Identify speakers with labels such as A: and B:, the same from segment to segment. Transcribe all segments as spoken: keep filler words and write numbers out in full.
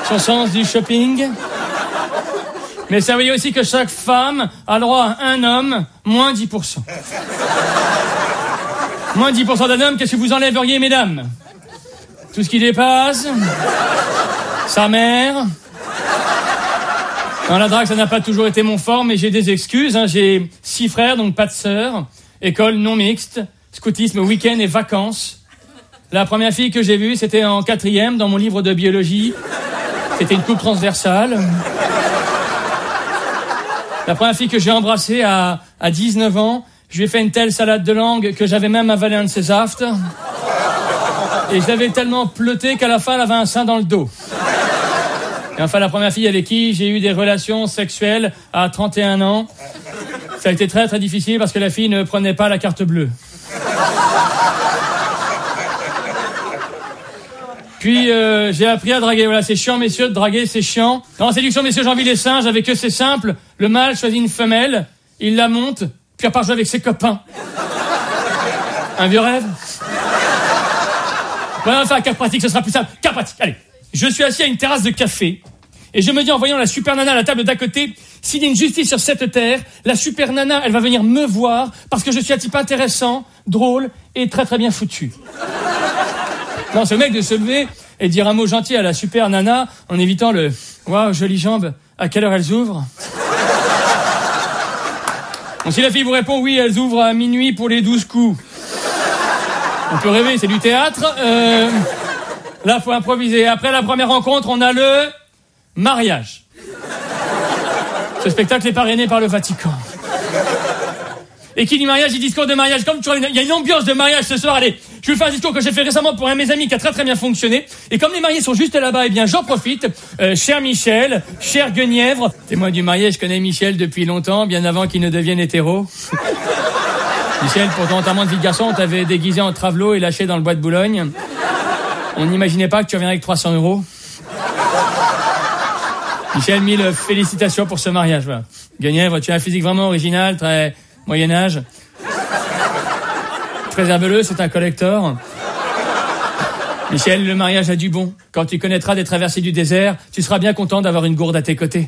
A: son sens du shopping. Mais savez aussi que chaque femme a le droit à un homme, moins dix pour cent. Moins dix pour cent d'un homme, qu'est-ce que vous enlèveriez, mesdames? Tout ce qui dépasse, sa mère. Dans la drague, ça n'a pas toujours été mon fort, mais j'ai des excuses. Hein. J'ai six frères, donc pas de sœurs. École non mixte, scoutisme, week-end et vacances. La première fille que j'ai vue, c'était en quatrième, dans mon livre de biologie. C'était une coupe transversale. La première fille que j'ai embrassée à, à dix-neuf ans, je lui ai fait une telle salade de langue que j'avais même avalé un de ses aftes. Et je l'avais tellement pleuté qu'à la fin, elle avait un sein dans le dos. Et enfin, la première fille avec qui j'ai eu des relations sexuelles à trente et un ans, ça a été très très difficile parce que la fille ne prenait pas la carte bleue. Puis euh, j'ai appris à draguer. Voilà, c'est chiant, messieurs, de draguer, c'est chiant. En séduction, messieurs, j'ai envie les singes, avec eux, c'est simple. Le mâle choisit une femelle, il la monte, puis elle part jouer avec ses copains. Un vieux rêve? Ouais, enfin, cas pratique, ce sera plus simple. Cas pratique, allez. Je suis assis à une terrasse de café, et je me dis, en voyant la super nana à la table d'à côté, s'il y a une justice sur cette terre, la super nana, elle va venir me voir, parce que je suis un type intéressant, drôle, et très très bien foutu. Non, ce mec de se lever et dire un mot gentil à la super nana en évitant le « Waouh, jolie jambe, à quelle heure elles ouvrent ?» Bon, si la fille vous répond « Oui, elles ouvrent à minuit pour les douze coups », on peut rêver, c'est du théâtre. Euh, là, faut improviser. Après la première rencontre, on a le mariage. Ce spectacle est parrainé par le Vatican. Et qui dit mariage, dit discours de mariage. Comme toujours, il y a une ambiance de mariage ce soir. Allez, je vais faire un discours que j'ai fait récemment pour un de mes amis qui a très très bien fonctionné. Et comme les mariés sont juste là-bas, eh bien j'en profite. Euh, cher Michel, cher Guenièvre, témoin du mariage, je connais Michel depuis longtemps, bien avant qu'il ne devienne hétéro. Michel, pour ton enterrement de vie de garçon, on t'avait déguisé en travelot et lâché dans le bois de Boulogne. On n'imaginait pas que tu reviendrais avec trois cents euros. Michel, mille félicitations pour ce mariage. Voilà. Guenièvre, tu as un physique vraiment original, très Moyen-Âge. Très herbeleux, c'est un collector. Michel, le mariage a du bon. Quand tu connaîtras des traversées du désert, tu seras bien content d'avoir une gourde à tes côtés.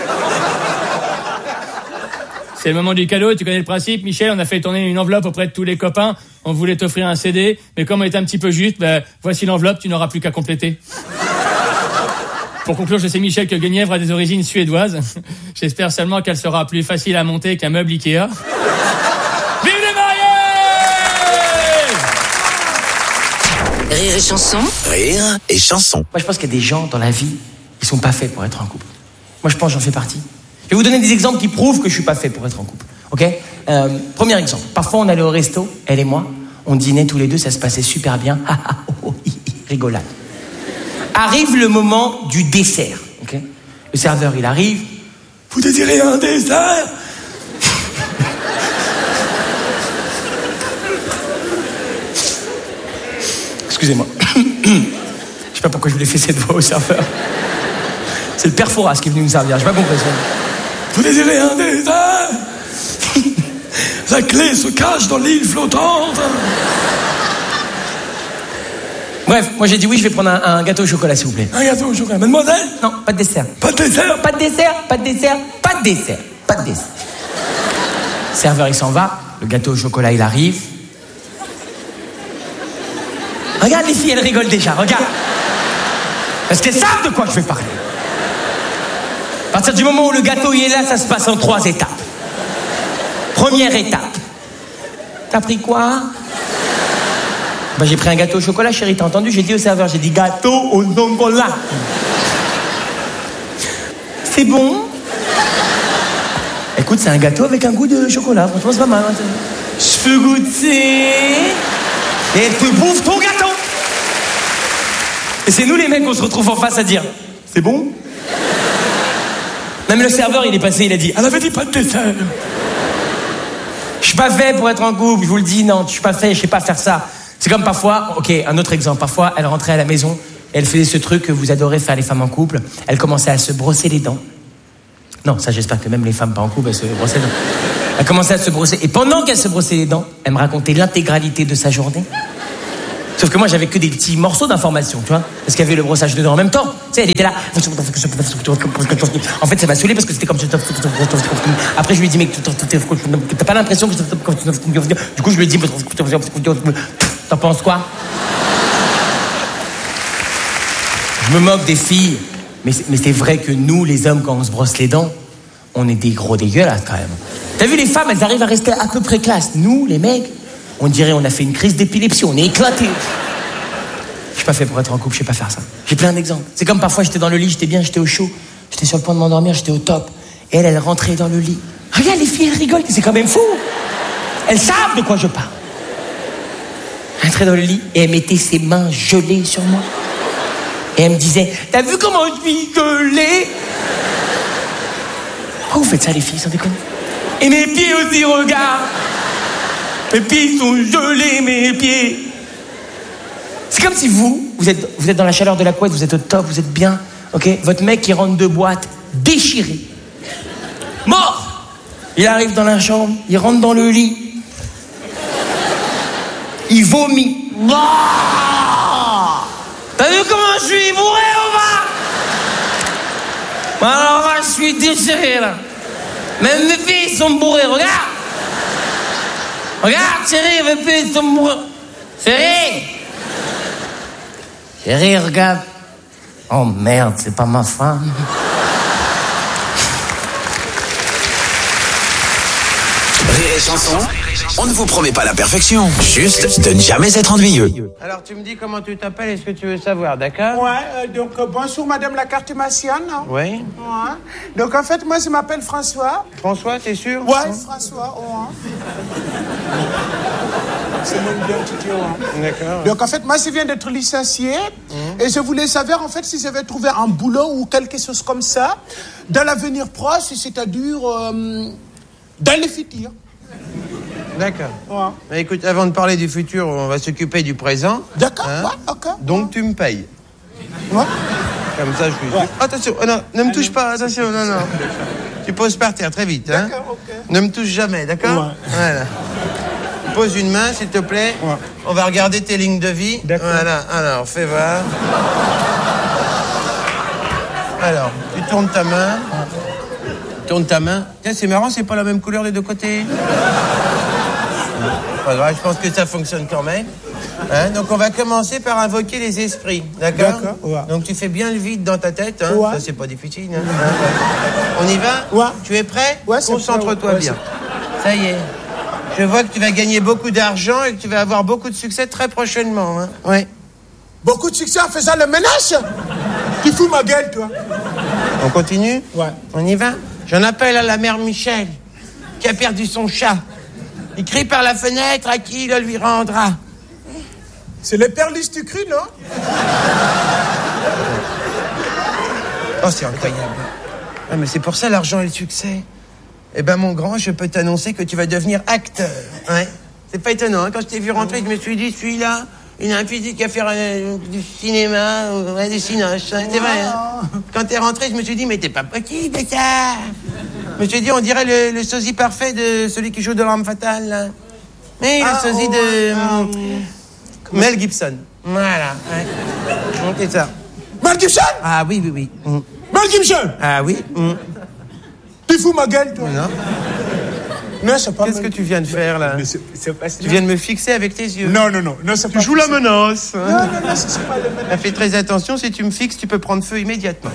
A: C'est le moment du cadeau, tu connais le principe. Michel, on a fait tourner une enveloppe auprès de tous les copains. On voulait t'offrir un C D, mais comme on était un petit peu juste, ben, voici l'enveloppe, tu n'auras plus qu'à compléter. Pour conclure, je sais, Michel, que Guenièvre a des origines suédoises. J'espère seulement qu'elle sera plus facile à monter qu'un meuble Ikea. Vive les mariés!
B: Rire et chanson.
C: Rire et chanson.
D: Moi, je pense qu'il y a des gens dans la vie, ils sont pas faits pour être en couple. Moi, je pense que j'en fais partie. Je vais vous donner des exemples qui prouvent que je suis pas fait pour être en couple. Ok ? euh, Premier exemple. Parfois, on allait au resto, elle et moi, on dînait tous les deux, ça se passait super bien. Rigolade. Arrive le moment du dessert. Okay, le serveur, il arrive. Vous désirez un dessert? Excusez-moi. Je sais pas pourquoi je voulais faire cette voix au serveur. C'est le père Fouras qui est venu me servir. J'ai pas compris ça. Vous désirez un dessert? La clé se cache dans l'île flottante. Bref, moi j'ai dit oui, je vais prendre un, un gâteau au chocolat, s'il vous plaît. Un gâteau au chocolat. Mademoiselle? Non, pas de dessert. Pas de dessert? Pas de dessert, pas de dessert, pas de dessert, pas de dessert. Serveur, il s'en va. Le gâteau au chocolat, il arrive. Regarde les filles, elles rigolent déjà, regarde. Parce qu'elles savent de quoi je vais parler. À partir du moment où le gâteau il est là, ça se passe en trois étapes. Première étape. T'as pris quoi? Bah, j'ai pris un gâteau au chocolat, chérie, t'as entendu? J'ai dit au serveur, j'ai dit gâteau au chocolat. C'est bon? Écoute, c'est un gâteau avec un goût de chocolat, franchement c'est pas mal. Hein. Je peux goûter. Et elle te bouffe ton gâteau. Et c'est nous les mecs qu'on se retrouve en face à dire, c'est bon? Même le serveur, il est passé, il a dit, elle avait dit pas de dessert. Je suis pas fait pour être en couple, je vous le dis, non, je suis pas fait, je sais pas faire ça. C'est comme parfois, ok, un autre exemple, parfois elle rentrait à la maison et elle faisait ce truc que vous adorez faire les femmes en couple, elle commençait à se brosser les dents. Non, ça j'espère que même les femmes pas en couple, elles se brossaient les dents. Elle commençait à se brosser, et pendant qu'elle se brossait les dents, elle me racontait l'intégralité de sa journée. Sauf que moi, j'avais que des petits morceaux d'informations, tu vois. Parce qu'il y avait le brossage de dents en même temps. Tu sais, elle était là. En fait, ça m'a saoulé parce que c'était comme... Après, je lui ai dit, mais t'as pas l'impression que... Du coup, je lui ai dit... T'en penses quoi? Je me moque des filles. Mais c'est, mais c'est vrai que nous, les hommes, quand on se brosse les dents, on est des gros dégueulasses, quand même. T'as vu, les femmes, elles arrivent à rester à peu près classe. Nous, les mecs... On dirait on a fait une crise d'épilepsie, on est éclatés. Je suis pas fait pour être en couple, je sais pas faire ça. J'ai plein d'exemples. C'est comme parfois j'étais dans le lit, j'étais bien, j'étais au chaud. J'étais sur le point de m'endormir, j'étais au top. Et elle, elle rentrait dans le lit. Regarde, les filles, elles rigolent, c'est quand même fou. Elles savent de quoi je parle. Elle rentrait dans le lit et elle mettait ses mains gelées sur moi. Et elle me disait, t'as vu comment je suis gelée? Pourquoi vous faites ça, les filles, sans déconner? Et mes pieds aussi, regarde. Mes pieds sont gelés, mes pieds. C'est comme si vous, vous êtes, vous êtes dans la chaleur de la couette, vous êtes au top, vous êtes bien, ok? Votre mec qui rentre de boîte, déchiré, mort. Il arrive dans la chambre, il rentre dans le lit, il vomit. T'as vu comment je suis bourré ou pas? Alors là, je suis déchiré là. Même mes pieds sont bourrés, regarde. Regarde, chérie, mes pieds sont bourrés. Chérie. Chérie, regarde. Oh merde, c'est pas ma femme.
B: Rire et chanson, on ne vous promet pas la perfection, juste de ne jamais être ennuyeux.
C: Alors tu me dis comment tu t'appelles et ce que tu veux savoir, d'accord?
E: Ouais, euh, donc euh, bonjour madame la cartomancienne.
C: Oui.
E: Ouais. Donc en fait, moi je m'appelle François.
C: François, t'es sûr?
E: Ouais, François, ouais. C'est mon identité, ouais.
C: D'accord.
E: Donc en fait, moi je viens d'être licencié mmh. et je voulais savoir en fait si j'avais trouvé un boulot ou quelque chose comme ça dans l'avenir proche, c'est-à-dire euh, dans le futur.
C: D'accord.
E: Ouais.
C: Mais écoute, avant de parler du futur, on va s'occuper du présent.
E: D'accord,
C: hein?
E: ouais, ok.
C: Donc
E: ouais.
C: tu me payes.
E: Ouais.
C: Comme ça, je suis...
E: Ouais.
C: Attention, oh non, ne me touche pas, attention, non, non. Tu poses par terre, très vite, hein.
E: D'accord, ok.
C: Ne me touche jamais, d'accord?
E: Ouais.
C: Voilà. Pose une main, s'il te plaît.
E: Ouais.
C: On va regarder tes lignes de vie.
E: D'accord.
C: Voilà, alors, fais voir. Alors, tu tournes ta main. Ouais. Tourne ta main. Tiens, c'est marrant, c'est pas la même couleur des deux côtés. Pas grave, je pense que ça fonctionne quand même. Hein, donc on va commencer par invoquer les esprits, d'accord?
E: D'accord, ouais.
C: Donc tu fais bien le vide dans ta tête, hein?
E: Ouais.
C: Ça c'est pas difficile. Hein? Hein? On y va?
E: Ouais.
C: Tu es prêt?
E: Ouais, c'est
C: concentre-toi
E: ouais,
C: bien. Ça y est. Je vois que tu vas gagner beaucoup d'argent et que tu vas avoir beaucoup de succès très prochainement. Hein? Ouais.
E: Beaucoup de succès en faisant le ménage. Tu fous ma gueule, toi.
C: On continue?
E: Ouais.
C: On y va? J'en appelle à la mère Michel, qui a perdu son chat. Il crie par la fenêtre à qui le lui rendra.
E: C'est les perlis du cru, non?
C: Oh, c'est incroyable. Ah, mais c'est pour ça l'argent et le succès. Eh ben, mon grand, je peux t'annoncer que tu vas devenir acteur. Ouais. C'est pas étonnant, hein? Quand je t'ai vu rentrer, je me suis dit, celui-là, il a un physique à faire euh, du cinéma, ouais, des cinoches. Hein? C'est vrai, hein? Quand t'es rentré, je me suis dit, mais t'es pas possible, ça! Je me suis dit, on dirait le, le sosie parfait de celui qui joue de l'arme fatale, là. Mais
E: Ah,
C: le sosie
E: oh,
C: de...
E: ah,
C: Mel Gibson. Voilà, ouais. Donc, c'est ça.
E: Mel Gibson?
C: Ah oui, oui, oui. Mm.
E: Mel Gibson?
C: Ah oui. Mm.
E: Tu fous ma gueule, toi?
C: Non.
E: Non, c'est pas
C: Qu'est-ce que tu viens de faire, là?
E: Mais c'est, c'est pas...
C: Tu viens de me fixer avec tes yeux.
E: Non, non, non. non c'est
C: Tu
E: pas
C: joues la
E: possible.
C: menace. Hein?
E: Non, non, non, c'est, c'est pas le menace.
C: Fais très attention, si tu me fixes, tu peux prendre feu immédiatement.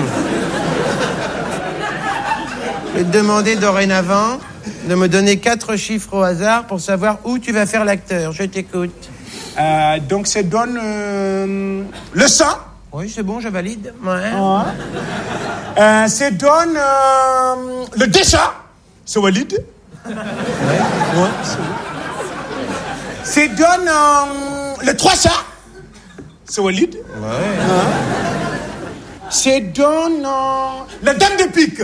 C: Je vais te demander dorénavant de me donner quatre chiffres au hasard pour savoir où tu vas faire l'acteur. Je t'écoute.
E: Euh, donc, ça donne euh, le sang.
C: Oui, c'est bon, je valide. Ouais.
E: Ouais. Euh, ça donne euh, le dessin. C'est valide. Ouais. Ouais, c'est valide. Ça donne euh, le trois cents. C'est valide.
C: Ouais.
E: Ouais. Ça donne euh, la dame de pique.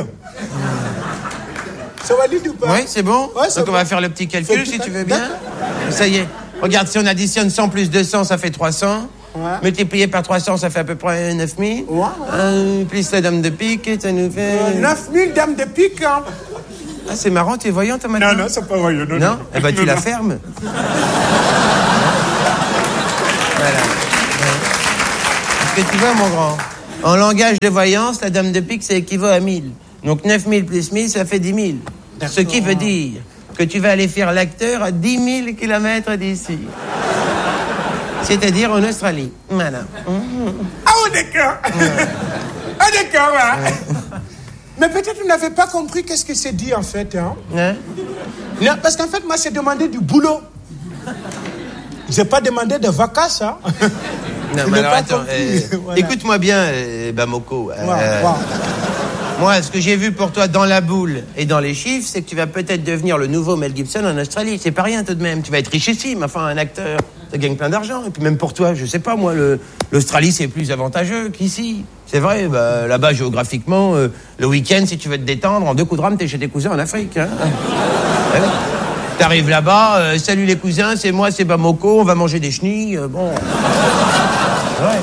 E: C'est valide ou pas?
C: Oui, c'est bon.
E: Ouais, c'est
C: Donc
E: bon.
C: on va faire le petit calcul,
E: Fais
C: si
E: tout
C: tu
E: à-
C: veux bien.
E: D'accord.
C: Ça y est. Regarde, si on additionne cent plus deux cents, ça fait trois cents.
E: Ouais.
C: Multiplié par trois cents, ça fait à peu près neuf mille.
E: Ouais, ouais.
C: Euh, plus la dame de pique, ça nous fait...
E: Euh, neuf mille dames de pique. Hein.
C: Ah, c'est marrant, tu es voyant, toi, maintenant?
E: Non, non, c'est pas vrai. Non,
C: Non, eh ben tu
E: non,
C: la
E: non.
C: fermes. Parce que tu vois, mon grand, en langage de voyance, la dame de pique, ça équivaut à mille. Donc neuf mille plus mille, ça fait dix mille. D'accord. Ce qui veut dire que tu vas aller faire l'acteur à dix mille kilomètres d'ici. C'est-à-dire en Australie. Voilà. Mmh.
E: Ah, oh, d'accord. Ouais. Ah, d'accord, hein. Ouais. Mais peut-être vous n'avez pas compris qu'est-ce que c'est dit, en fait. Hein?
C: Hein?
E: Non, parce qu'en fait, moi, c'est demandé du boulot. J'ai pas demandé de vacances, hein.
C: Non, mais alors, attends. Euh, voilà. Écoute-moi bien, euh, Bamoko. Euh, wow, wow. Moi, ce que j'ai vu pour toi dans la boule et dans les chiffres, c'est que tu vas peut-être devenir le nouveau Mel Gibson en Australie. C'est pas rien tout de même. Tu vas être richissime, enfin, un acteur. Ça gagne plein d'argent. Et puis même pour toi, je sais pas, moi, le, l'Australie, c'est plus avantageux qu'ici. C'est vrai, bah, là-bas, géographiquement, euh, le week-end, si tu veux te détendre, en deux coups de rame, t'es chez tes cousins en Afrique. Hein. Ouais. T'arrives là-bas, euh, salut les cousins, c'est moi, c'est Bamoko, on va manger des chenilles, euh, bon... Ouais.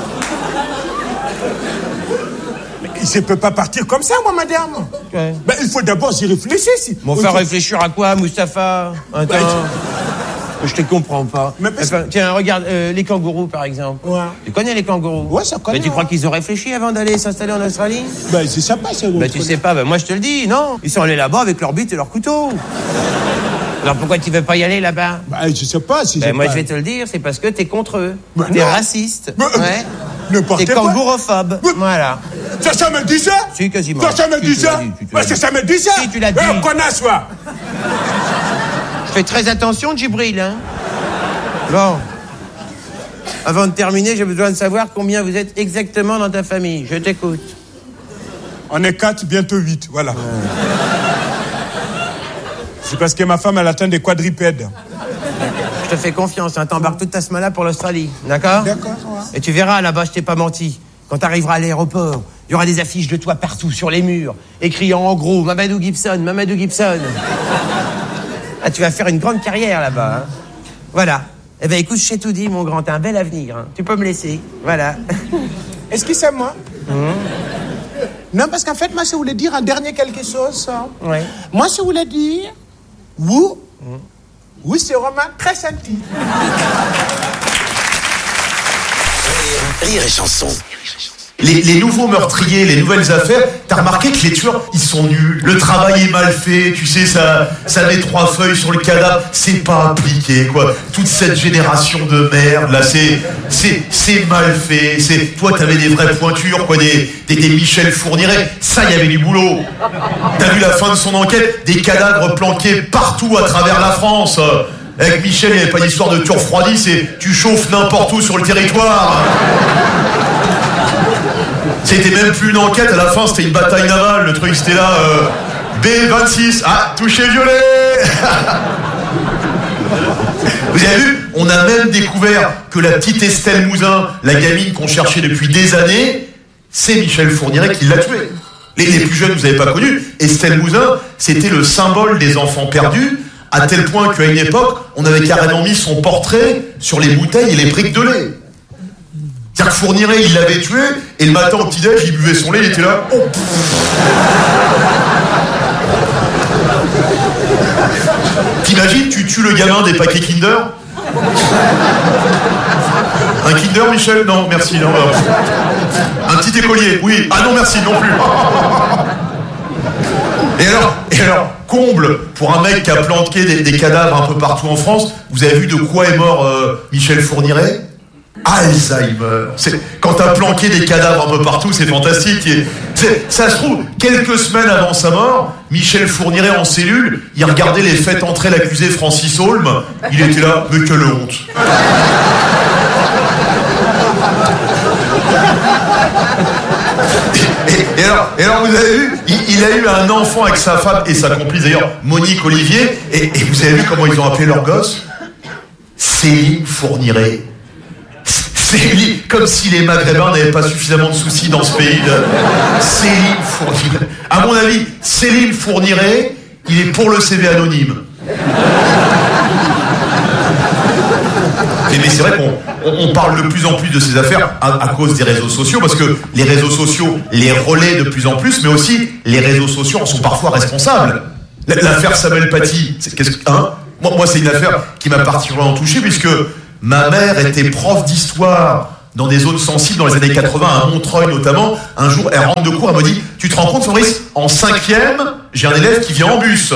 E: Je ne peux pas partir comme ça, moi, madame. Ouais. Ben, il faut d'abord y réfléchir. Si...
C: Bon, faire réfléchir à quoi, Mustapha? Attends. Ben, je... je te comprends pas. Mais parce... enfin, tiens, regarde, euh, les kangourous, par exemple. Ouais. Tu connais les kangourous?
E: Ouais, ça connaît.
C: Ben, tu
E: ouais.
C: crois qu'ils ont réfléchi avant d'aller s'installer en Australie?
E: Ben, je sais pas, c'est
C: Ben, tu sais pas, ben, moi, je te le dis, non. Ils sont allés là-bas avec leur bite et leur couteau. Alors pourquoi tu veux pas y aller là-bas?
E: Bah, je sais pas si
C: ben, moi
E: pas...
C: je vais te le dire, c'est parce que t'es contre eux.
E: Bah,
C: t'es
E: non.
C: raciste.
E: Bah,
C: ouais.
E: N'importe
C: t'es kangourophobe. Bah, voilà.
E: Ça, ça me dit ça?
C: Si, quasiment.
E: Ça, ça me
C: si,
E: dit ça? Bah, ça, ça me dit ça?
C: Si, tu l'as dit.
E: Eh, connasse, toi.
C: Je fais très attention, Djibril, hein. Bon. Avant de terminer, j'ai besoin de savoir combien vous êtes exactement dans ta famille. Je t'écoute.
E: On est quatre, bientôt huit, voilà. Ouais. C'est parce que ma femme, elle atteint des quadripèdes.
C: Je te fais confiance, hein, t'embarques toute ta semaine là pour l'Australie, d'accord?
E: D'accord, ouais.
C: Et tu verras, là-bas, je t'ai pas menti. Quand t'arriveras à l'aéroport, il y aura des affiches de toi partout sur les murs, écrits en gros, Mamadou Gibson, Mamadou Gibson. Ah, tu vas faire une grande carrière là-bas, hein. Voilà. Eh ben, écoute, je t'ai tout dit, mon grand, t'as un bel avenir, hein. Tu peux me laisser, voilà.
E: Est-ce que c'est moi? Mmh. Non, parce qu'en fait, moi, je voulais dire un dernier quelque chose. Hein.
C: Ouais.
E: Moi, je voulais dire... Oui, mmh. Oui, c'est vraiment très senti.
B: Rire et chanson.
F: Les, les nouveaux meurtriers, les nouvelles affaires, t'as remarqué que les tueurs, ils sont nuls. Le travail est mal fait, tu sais, ça, ça met trois feuilles sur le cadavre, c'est pas appliqué, quoi. Toute cette génération de merde, là, c'est, c'est, c'est mal fait. C'est, toi, t'avais des vraies pointures, quoi, des, des, des Michel Fourniret. Ça, il y avait du boulot. T'as vu la fin de son enquête? Des cadavres planqués partout à travers la France. Avec Michel, il n'y avait pas d'histoire de tu refroidis, c'est tu chauffes n'importe où sur le territoire. C'était même plus une enquête, à la fin c'était une bataille navale, le truc c'était là, euh, B vingt-six, ah, touché violet. Vous avez vu, on a même découvert que la petite Estelle Mouzin, la gamine qu'on cherchait depuis des années, c'est Michel Fourniret qui l'a tuée. Les, les plus jeunes, vous n'avez pas connu, Estelle Mouzin, c'était le symbole des enfants perdus, à tel point qu'à une époque, on avait carrément mis son portrait sur les bouteilles et les briques de lait. C'est-à-dire que Fourniret, il l'avait tué, et le matin au petit-déj, il buvait son lait, il était là. Oh. T'imagines, tu tues le gamin des paquets Kinder? Un Kinder, Michel? Non, merci, non. Un petit écolier? Oui. Ah non, merci, non plus. Et alors, et alors, comble, pour un mec qui a planqué des, des cadavres un peu partout en France, vous avez vu de quoi est mort euh, Michel Fourniret? Alzheimer. C'est, quand t'as planqué des cadavres un peu partout, c'est fantastique. Et c'est, ça se trouve, quelques semaines avant sa mort, Michel Fourniret en cellule, il regardait les faits entrer l'accusé Francis Holm. Il était là, mais quelle honte. Et, et, alors, et alors, vous avez vu, il, il a eu un enfant avec sa femme et sa complice, d'ailleurs, Monique Olivier. Et, et vous avez vu comment ils ont appelé leur gosse? Céline Fourniret. Céline, comme si les Maghrébins n'avaient pas suffisamment de soucis dans ce pays. De... Céline Fourniret. À mon avis, Céline Fourniret, il est pour le C V anonyme. Mais, mais c'est vrai qu'on on, on parle de plus en plus de ces affaires à, à cause des réseaux sociaux, parce que les réseaux sociaux les relaient de plus en plus, mais aussi les réseaux sociaux en sont parfois responsables. L'affaire Samuel Paty, c'est, qu'est-ce, hein moi, moi, c'est une affaire qui m'a particulièrement touché, puisque ma mère était prof d'histoire dans des zones sensibles dans les années quatre-vingts, à Montreuil notamment. Un jour, elle rentre de cours, elle me dit, tu te rends compte, Fabrice, en cinquième, j'ai un élève qui vient en bus.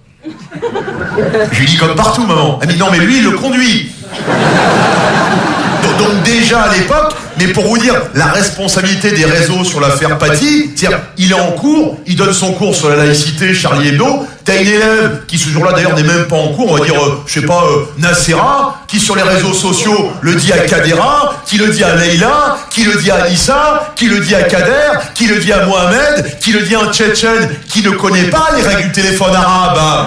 F: Je lui dis comme partout, maman. Elle me dit, non mais lui, il le conduit. Donc, donc déjà à l'époque, mais pour vous dire la responsabilité des réseaux sur l'affaire Paty, c'est-à-dire il est en cours, il donne son cours sur la laïcité, Charlie Hebdo, t'as une élève qui ce jour-là d'ailleurs n'est même pas en cours, on va dire, euh, je sais pas, euh, Nacera, qui sur les réseaux sociaux le dit à Kadera, qui le dit à Leïla, qui le dit à Anissa, qui le dit à Kader, qui le dit à Mohamed, qui le dit à un Tchétchène qui ne connaît pas les règles du téléphone arabe. Hein.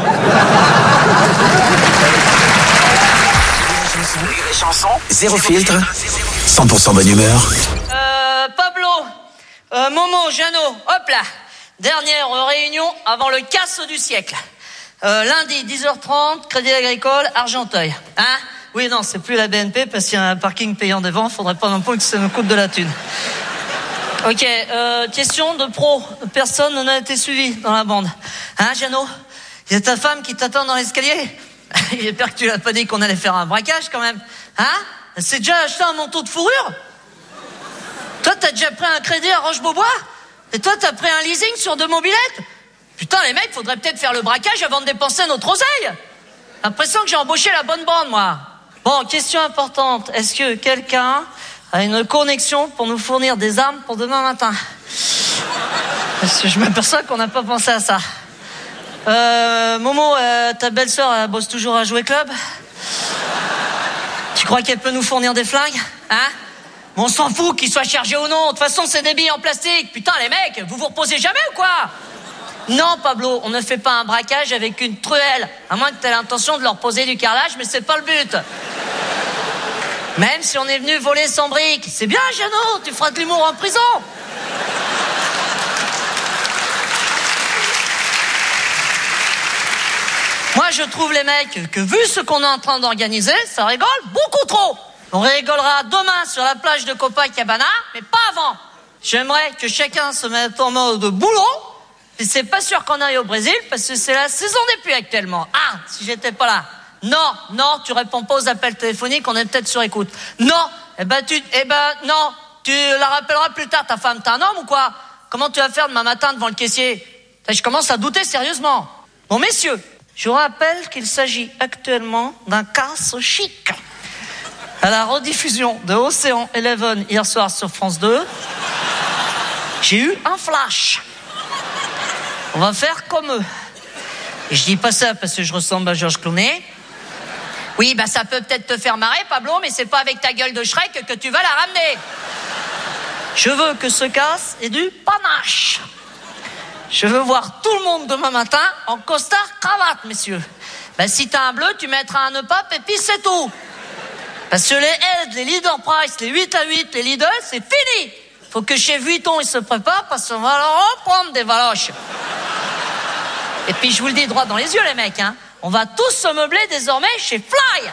B: Zéro filtre, cent pour cent bonne humeur.
G: Euh, Pablo, euh, Momo, Jeannot, hop là. Dernière réunion avant le casse du siècle. Euh, lundi, dix heures trente, Crédit Agricole, Argenteuil. Hein? Oui, non, c'est plus la B N P parce qu'il y a un parking payant devant. Faudrait pas non plus que ça nous coûte de la thune. Ok, euh, question de pro. Personne n'a été suivi dans la bande. Hein, Jeannot? Il y a ta femme qui t'attend dans l'escalier? J'espère que tu l'as pas dit qu'on allait faire un braquage quand même. Hein? Elle s'est déjà acheté un manteau de fourrure? Toi, t'as déjà pris un crédit à Roche-Beaubois? Et toi, t'as pris un leasing sur deux mobilettes? Putain, les mecs, faudrait peut-être faire le braquage avant de dépenser notre oseille. L'impression que j'ai embauché la bonne bande, moi. Bon, question importante. Est-ce que quelqu'un a une connexion pour nous fournir des armes pour demain matin? Parce que je m'aperçois qu'on n'a pas pensé à ça. Euh, Momo, euh, ta belle-sœur, elle bosse toujours à Jouer Club? Tu crois qu'elle peut nous fournir des flingues? Hein? Mais on s'en fout qu'ils soient chargés ou non. De toute façon, c'est des billes en plastique. Putain, les mecs, vous vous reposez jamais ou quoi? Non, Pablo, on ne fait pas un braquage avec une truelle. À moins que tu aies l'intention de leur poser du carrelage, mais c'est pas le but. Même si on est venu voler sans briques. C'est bien, Jeannot, tu feras de l'humour en prison. Moi, je trouve, les mecs, que vu ce qu'on est en train d'organiser, ça rigole beaucoup trop. On rigolera demain sur la plage de Copacabana, mais pas avant. J'aimerais que chacun se mette en mode boulot. Et c'est pas sûr qu'on aille au Brésil, parce que c'est la saison des pluies actuellement. Ah, si j'étais pas là. Non, non, tu réponds pas aux appels téléphoniques, on est peut-être sur écoute. Non, eh ben, tu, eh ben, non, tu la rappelleras plus tard, ta femme. T'es un homme ou quoi? Comment tu vas faire demain matin devant le caissier? Je commence à douter sérieusement. Bon, messieurs, je vous rappelle qu'il s'agit actuellement d'un casse chic. À la rediffusion de Océan Eleven hier soir sur France deux, j'ai eu un flash. On va faire comme eux. Et je dis pas ça parce que je ressemble à Georges Clooney. Oui, bah ça peut peut-être te faire marrer, Pablo, mais c'est pas avec ta gueule de Shrek que tu vas la ramener. Je veux que ce casse ait du panache. Je veux voir tout le monde demain matin en costard cravate, messieurs. Bah si t'as un bleu, tu mettras un nœud pape et puis c'est tout. Parce que les Ed, les Leader Price, les huit à huit, les Lidl, c'est fini. Faut que chez Vuitton, ils se préparent parce qu'on va leur en prendre des valoches. Et puis je vous le dis droit dans les yeux, les mecs, hein. On va tous se meubler désormais chez Fly.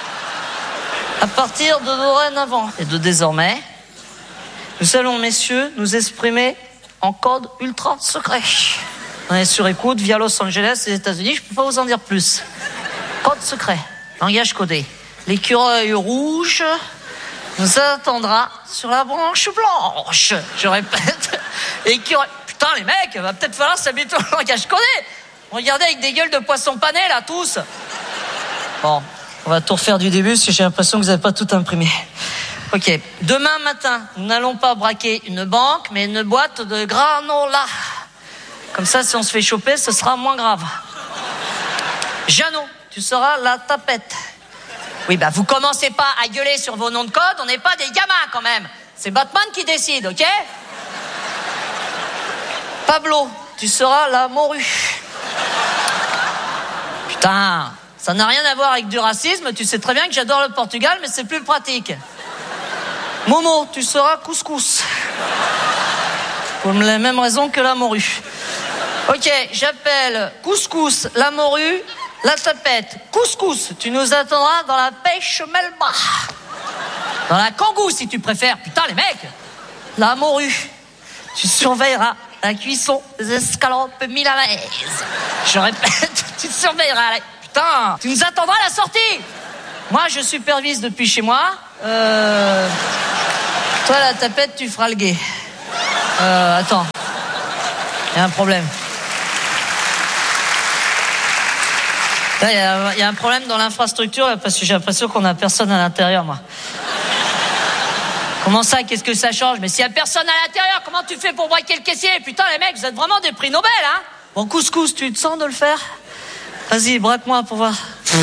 G: À partir de dorénavant et de désormais, nous allons, messieurs, nous exprimer en code ultra secret. On est sur écoute via Los Angeles et les États-Unis, je peux pas vous en dire plus. Code secret, langage codé. L'écureuil rouge nous attendra sur la branche blanche. Je répète, l'écureuil... Putain, les mecs, il va peut-être falloir s'habituer au langage codé. Regardez avec des gueules de poissons panés, là, tous. Bon, on va tout refaire du début, parce que j'ai l'impression que vous n'avez pas tout imprimé. Ok, demain matin, nous n'allons pas braquer une banque, mais une boîte de granola. Comme ça, si on se fait choper, ce sera moins grave. Jeannot, tu seras la tapette. Oui, bah vous commencez pas à gueuler sur vos noms de code, on n'est pas des gamins quand même. C'est Batman qui décide, ok? Pablo, tu seras la morue. Putain, ça n'a rien à voir avec du racisme, tu sais très bien que j'adore le Portugal, mais c'est plus pratique. Momo, tu seras couscous. Pour la même raison que la morue. Ok, j'appelle couscous, la morue, la tapette. Couscous, tu nous attendras dans la pêche Melba. Dans la Kangou, si tu préfères. Putain, les mecs. La morue, tu surveilleras la cuisson des escalopes milanaises. Je répète, tu surveilleras la... Putain, tu nous attendras à la sortie. Moi, je supervise depuis chez moi. Euh... Toi, la tapette, tu feras le gay. Euh, attends. Il y a un problème. Là, il y a, il y a un problème dans l'infrastructure, là, parce que j'ai l'impression qu'on a personne à l'intérieur, moi. Comment ça, qu'est-ce que ça change? Mais s'il y a personne à l'intérieur, comment tu fais pour braquer le caissier? Putain, les mecs, vous êtes vraiment des prix Nobel, hein? Bon, couscous, tu te sens de le faire? Vas-y, braque-moi pour voir.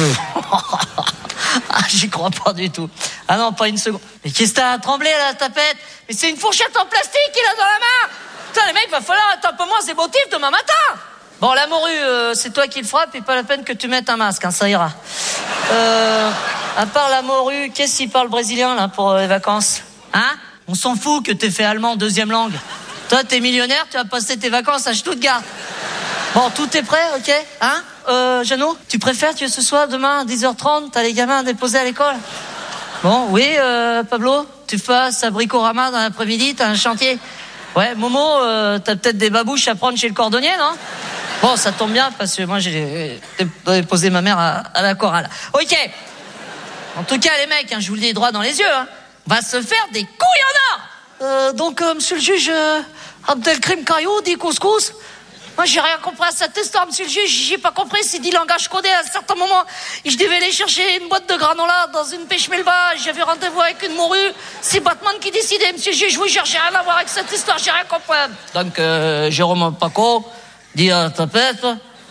G: Ah, j'y crois pas du tout. Ah non, pas une seconde. Mais qu'est-ce que t'as à trembler, là, la tapette? Mais c'est une fourchette en plastique qu'il a dans la main! Putain, les mecs, va falloir être un peu moins émotif demain matin! Bon, la morue, euh, c'est toi qui le frappe, et pas la peine que tu mettes un masque, hein, ça ira. Euh, à part la morue, qu'est-ce qu'il parle brésilien, là, pour euh, les vacances? Hein? On s'en fout que t'aies fait allemand deuxième langue. Toi, t'es millionnaire, tu vas passer tes vacances à Stuttgart. Bon, tout est prêt, ok? Hein? Euh, Jeannot, tu préfères que ce soit demain à dix heures trente, t'as les gamins à déposer à l'école? Bon, oui, euh, Pablo, tu passes à Bricorama dans l'après-midi, t'as un chantier. Ouais, Momo, euh, t'as peut-être des babouches à prendre chez le cordonnier, non? Bon, ça tombe bien, parce que moi, j'ai déposé ma mère à, à la chorale. Ok. En tout cas, les mecs, hein, je vous le dis droit dans les yeux, hein, va se faire des couilles en or. Euh, donc, euh, monsieur le juge, euh, Abdelkrim Caillou dit couscous. Moi, j'ai rien compris à cette histoire, monsieur le juge. J'ai pas compris s'il dit langage codé à un certain moment. Je devais aller chercher une boîte de granola dans une pêche melba. J'avais rendez-vous avec une morue. C'est Batman qui décidait, monsieur le juge. Je vous jure, j'ai rien à voir avec cette histoire. J'ai rien compris. Donc, euh, Jérôme Paco dit à la tapette.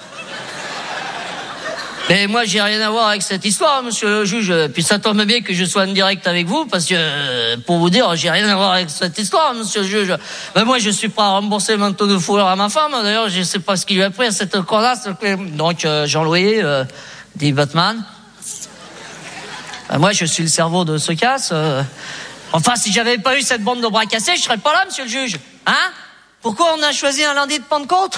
G: Mais moi, j'ai rien à voir avec cette histoire, monsieur le juge. Puis ça tombe bien que je sois en direct avec vous, parce que, pour vous dire, j'ai rien à voir avec cette histoire, monsieur le juge. Ben moi, je suis prêt à rembourser le manteau de fourrure à ma femme. D'ailleurs, je sais pas ce qu'il lui a pris à cette connasse. Donc, euh, Jean-Louis, euh, dit Batman. Ben moi, je suis le cerveau de ce casse. Euh... Enfin, si j'avais pas eu cette bande de bras cassés, je serais pas là, monsieur le juge. Hein? Pourquoi on a choisi un lundi de Pentecôte?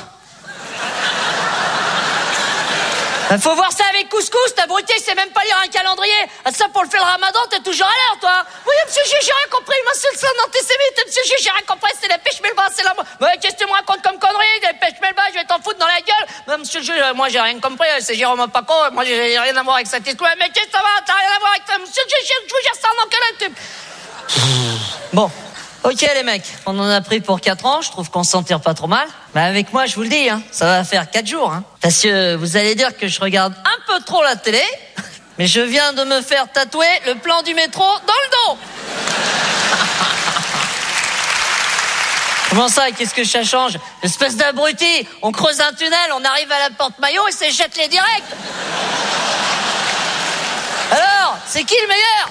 G: Il faut voir ça avec couscous, t'abruté, c'est même pas lire un calendrier. Ah, ça, pour le faire le ramadan, t'es toujours à l'heure, toi. Oui, monsieur le juge, j'ai rien compris, moi, c'est le son antisémite. Monsieur le juge, j'ai rien compris, c'est la pêche melba, c'est la... Mais qu'est-ce que tu me racontes comme connerie? Des pêches melba, je vais t'en foutre dans la gueule. Mais monsieur le juge, moi, j'ai rien compris, c'est Jérôme Paco, moi, j'ai rien à voir avec cette histoire. Mais qu'est-ce que ça va? T'as rien à voir avec ça? Monsieur le juge, je vous jure, ça en enculé, tu... Bon. Ok les mecs, on en a pris pour quatre ans, je trouve qu'on s'en tire pas trop mal. Mais avec moi, je vous le dis, hein, ça va faire quatre jours. Hein, parce que vous allez dire que je regarde un peu trop la télé, mais je viens de me faire tatouer le plan du métro dans le dos. Comment ça, qu'est-ce que ça change? Espèce d'abruti, on creuse un tunnel, on arrive à la porte maillot et c'est jette-les direct. Alors, c'est qui le meilleur?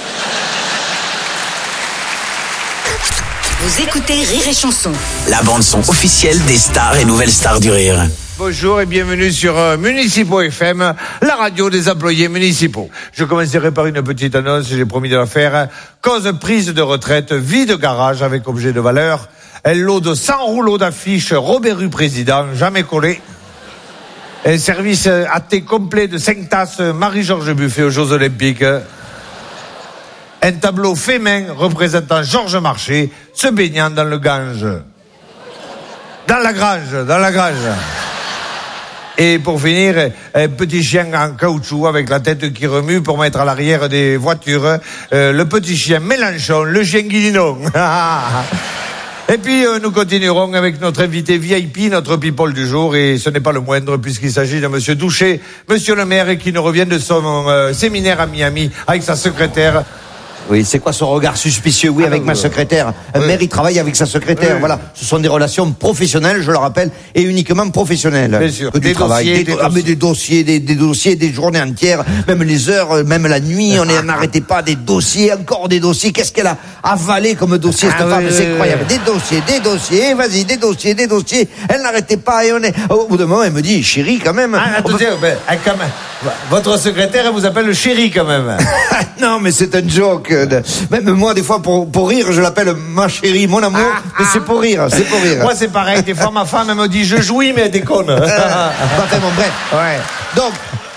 H: Vous écoutez Rire et Chanson.
B: La bande-son officielle des stars et nouvelles stars du rire.
I: Bonjour et bienvenue sur euh, Municipaux F M, la radio des employés municipaux. Je commencerai par une petite annonce, j'ai promis de la faire. Cause prise de retraite, vie de garage avec objet de valeur. Elle lot de cent rouleaux d'affiches, Robert Rue Président, jamais collé. Un service à thé complet de cinq tasses, Marie-Georges Buffet aux Jeux Olympiques. Un tableau fait main représentant Georges Marchais se baignant dans le Gange. Dans la grange, dans la grange. Et pour finir, un petit chien en caoutchouc avec la tête qui remue pour mettre à l'arrière des voitures. Euh, le petit chien Mélenchon, le chien Guilinon. Et puis euh, nous continuerons avec notre invité V I P, notre people du jour, et ce n'est pas le moindre puisqu'il s'agit de Monsieur Douchet, Monsieur le maire, qui nous revient de son euh, séminaire à Miami avec sa secrétaire.
J: Oui, c'est quoi ce regard suspicieux? Oui, avec ma secrétaire. Un maire, il travaille avec sa secrétaire. Oui. Voilà, ce sont des relations professionnelles, je le rappelle, et uniquement professionnelles.
I: Bien sûr.
J: Que du
I: des
J: travail,
I: dossiers,
J: des,
I: des,
J: ah,
I: dossiers.
J: Mais des dossiers, des, des dossiers, des journées entières, même les heures, même la nuit, on n'arrêtait pas, des dossiers, encore des dossiers. Qu'est-ce qu'elle a avalé comme dossier, cette ah, femme? Oui, c'est incroyable. Des dossiers, des dossiers, vas-y, des dossiers, des dossiers. Elle n'arrêtait pas, et on est... Au bout d'un moment, elle me dit, chérie, quand même.
I: Ah, attendez, peut... ben, quand même. Votre secrétaire, elle vous appelle le chéri, quand même.
J: Non, mais c'est un joke. Même moi, des fois, pour, pour rire, je l'appelle ma chérie, mon amour, ah, mais ah. c'est pour rire, c'est pour rire.
I: Moi, c'est pareil. Des fois, ma femme, elle me dit, je jouis, mais elle déconne.
J: Enfin, bon, bref.
I: Ouais.
J: Donc,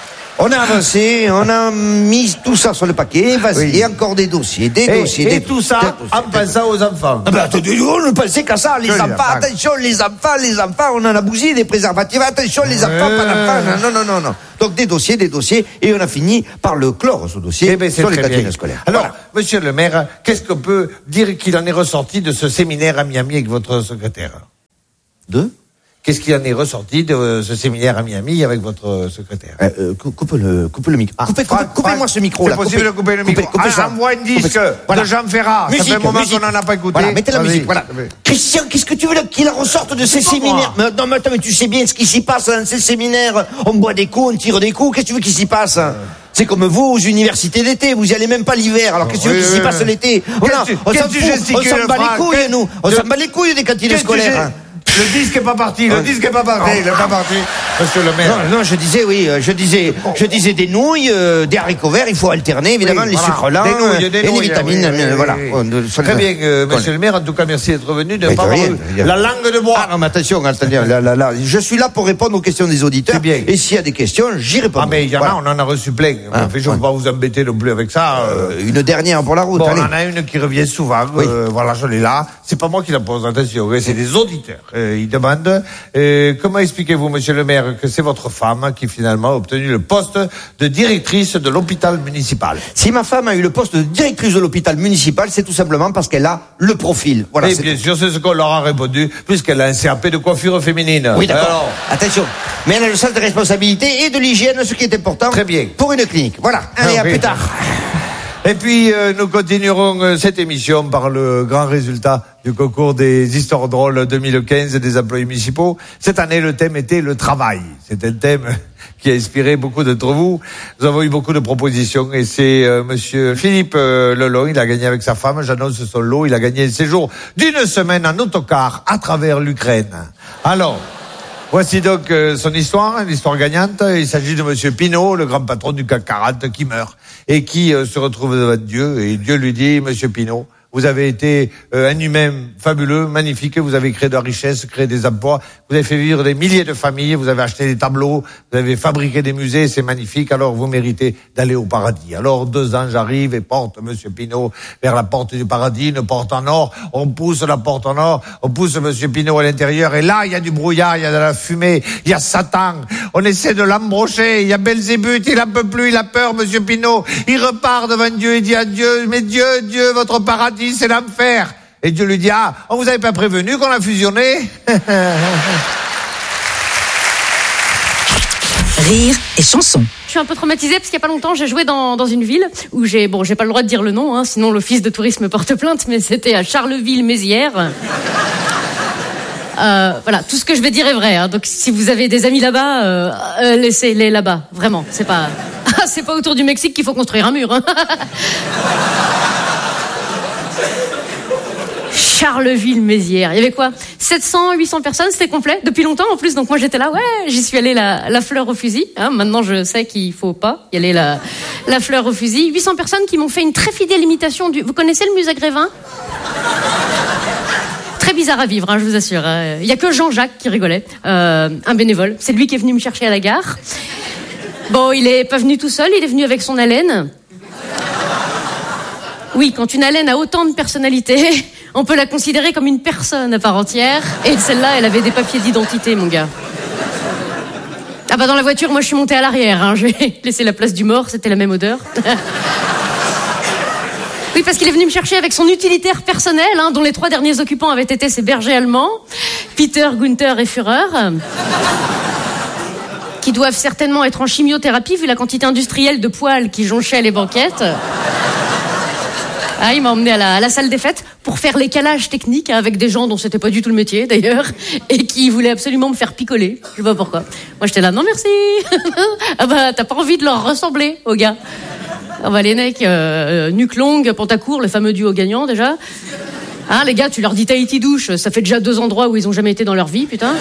J: On a avancé, on a mis tout ça sur le paquet, vas-y,
I: Oui.
J: et encore des dossiers, des
I: Et,
J: dossiers,
I: et
J: des
I: tout ça
J: des dossiers.
I: en pensant aux enfants.
J: Ah ben attendez, on ne pensait qu'à ça, les
I: Que les
J: enfants,
I: enfants.
J: attention, les enfants, les enfants, on en a bousillé des préservatifs, attention, les enfants, pas d'enfants, non, non, non, non. Donc des dossiers, des dossiers, et on a fini par le clore, ce dossier,
I: Eh ben, c'est
J: sur les
I: très bien.
J: cantines scolaires.
I: Alors,
J: Voilà.
I: monsieur le maire, qu'est-ce qu'on peut dire qu'il en est ressorti de ce séminaire à Miami avec votre secrétaire?
J: Deux
I: Qu'est-ce qu'il en est ressorti de ce séminaire à Miami avec votre secrétaire?
J: Euh, euh, cou- coupe le, coupe le micro.
I: Ah,
J: Coupez, coupez,
I: Franck,
J: coupez-moi
I: Franck,
J: ce micro
I: c'est
J: là.
I: possible de couper le micro.
J: Coupez, coupez
I: Ah,
J: ça.
I: envoie un disque
J: Coupez ça.
I: de Jean Ferrat. Ça fait un moment qu'on n'en a pas écouté.
J: Voilà, mettez la
I: Vas-y.
J: musique. Voilà. Christian, qu'est-ce que tu veux là, qu'il en ressorte de ces
I: pas
J: séminaires?
I: moi.
J: Mais, non, mais attends, mais tu sais bien ce qui s'y passe dans ces séminaires. On boit des coups, on tire des coups. Qu'est-ce que tu veux qu'il s'y passe? C'est comme vous aux universités d'été, vous y allez même pas l'hiver. Alors qu'est-ce que tu veux
I: Oui,
J: qu'il s'y
I: oui,
J: passe
I: oui.
J: l'été? Voilà,
I: Qu'est-ce que-
J: on
I: qu'est-ce
J: s'en
I: que tu
J: fout, on
I: gesticules,
J: s'en bat les
I: Franck?
J: couilles, nous. On
I: De-
J: s'en bat les couilles des cantines
I: Qu'est-ce que
J: scolaires.
I: j'ai-
J: hein.
I: Le disque est pas parti, le
J: Ouais.
I: disque est pas parti, il est pas parti. Monsieur le maire.
J: Non, non, je disais, oui, euh, je disais, je disais des nouilles, euh, des haricots verts, il faut alterner, évidemment,
I: Oui,
J: les
I: voilà.
J: sucres lents,
I: Des nouilles,
J: euh,
I: des
J: et les
I: nouilles,
J: vitamines,
I: oui, oui,
J: euh,
I: oui,
J: voilà.
I: oui.
J: On- de- sur
I: Très
J: le-
I: bien, euh,
J: Voilà.
I: monsieur le maire, en tout cas, merci d'être venu, de ne
J: Mais
I: pas
J: de
I: avoir
J: rien,
I: eu
J: de rien.
I: la langue de bois.
J: Ah non, mais attention, attendez, là, là, là, je suis là pour répondre aux questions des auditeurs.
I: C'est bien.
J: Et s'il y a des questions, j'y réponds.
I: Ah, mais il y en
J: Voilà.
I: a, on en a reçu plein.
J: Ah,
I: Enfin, je ne
J: ouais.
I: veux pas vous embêter non plus avec ça. euh,
J: Euh, Une dernière pour la route,
I: Bon,
J: allez.
I: on en a une qui revient souvent.
J: Oui.
I: euh, voilà, je l'ai là. C'est pas moi qui la pose, attention. hein, C'est des auditeurs. Euh, ils demandent euh, comment expliquez-vous, monsieur le maire, que c'est votre femme qui finalement a obtenu le poste de directrice de l'hôpital municipal?
J: Si ma femme a eu le poste de directrice de l'hôpital municipal, c'est tout simplement parce qu'elle a le profil. Voilà.
I: Et
J: c'est
I: bien
J: tout.
I: sûr, c'est ce qu'on leur a répondu, puisqu'elle a un C A P de coiffure féminine.
J: Oui, d'accord.
I: Alors,
J: Attention. Mais elle a le sens de responsabilité et de l'hygiène, ce qui est important.
I: Très bien.
J: Pour une clinique. Voilà. Allez,
I: Ah,
J: à
I: oui.
J: plus tard.
I: Et puis, euh, nous continuerons euh, cette émission par le grand résultat du concours des histoires drôles deux mille quinze des employés municipaux. Cette année, le thème était le travail. C'est un thème qui a inspiré beaucoup d'entre vous. Nous avons eu beaucoup de propositions et c'est euh, monsieur Philippe euh, Lelon, il a gagné avec sa femme, j'annonce son lot, il a gagné un séjour d'une semaine en autocar à travers l'Ukraine. Alors, voici donc euh, son histoire, une histoire gagnante. Il s'agit de monsieur Pinault, le grand patron du C A C quarante, qui meurt et qui euh, se retrouve devant Dieu. Et Dieu lui dit, monsieur Pinault, vous avez été euh, un humain fabuleux, magnifique, vous avez créé de la richesse, créé des emplois, vous avez fait vivre des milliers de familles, vous avez acheté des tableaux, vous avez fabriqué des musées, c'est magnifique, alors vous méritez d'aller au paradis. Alors deux anges arrivent et portent monsieur Pinault vers la porte du paradis, une porte en or, on pousse la porte en or, on pousse monsieur Pinault à l'intérieur, et là il y a du brouillard, il y a de la fumée, il y a Satan, on essaie de l'embrocher, il y a Belzébuth, il en peut plus, il a peur monsieur Pinault, il repart devant Dieu, il dit à Dieu, mais Dieu, Dieu, votre paradis, c'est l'enfer. Et Dieu lui dit, ah, on vous avait pas prévenu qu'on a fusionné?
H: Rire et chanson.
K: Je suis un peu traumatisée parce qu'il y a pas longtemps, j'ai joué dans, dans une ville où j'ai, bon, j'ai pas le droit de dire le nom, hein, sinon l'office de tourisme porte plainte, mais c'était à Charleville-Mézières. Euh, voilà, tout ce que je vais dire est vrai, hein, donc si vous avez des amis là-bas, euh, euh, laissez-les là-bas, vraiment, c'est pas, c'est pas autour du Mexique qu'il faut construire un mur, hein. Charleville-Mézières. Il y avait quoi, sept cents, huit cents personnes, c'était complet, depuis longtemps en plus, donc moi j'étais là, ouais, j'y suis allée la, la fleur au fusil, hein, maintenant je sais qu'il faut pas y aller la, la fleur au fusil. huit cents personnes qui m'ont fait une très fidèle imitation du... Vous connaissez le musée Grévin ? Très bizarre à vivre, hein, je vous assure. Il y a que Jean-Jacques qui rigolait, euh, un bénévole, c'est lui qui est venu me chercher à la gare. Bon, il est pas venu tout seul, il est venu avec son haleine. Oui, quand une haleine a autant de personnalité, on peut la considérer comme une personne à part entière. Et celle-là, elle avait des papiers d'identité, mon gars. Ah bah dans la voiture, moi je suis montée à l'arrière. Hein. J'ai laissé la place du mort, c'était la même odeur. Oui, parce qu'il est venu me chercher avec son utilitaire personnel, hein, dont les trois derniers occupants avaient été ses bergers allemands, Peter, Gunther et Führer, qui doivent certainement être en chimiothérapie vu la quantité industrielle de poils qui jonchaient les banquettes. Ah, il m'a emmené à la, à la salle des fêtes pour faire l'écalage technique avec des gens dont c'était pas du tout le métier d'ailleurs et qui voulaient absolument me faire picoler. Je sais pas pourquoi. Moi j'étais là, non merci. Ah bah t'as pas envie de leur ressembler aux gars. Ah bah les mecs, euh, nuque longue, pantacourt, le fameux duo gagnant déjà. Hein les gars, tu leur dis Tahiti douche, ça fait déjà deux endroits où ils ont jamais été dans leur vie, putain.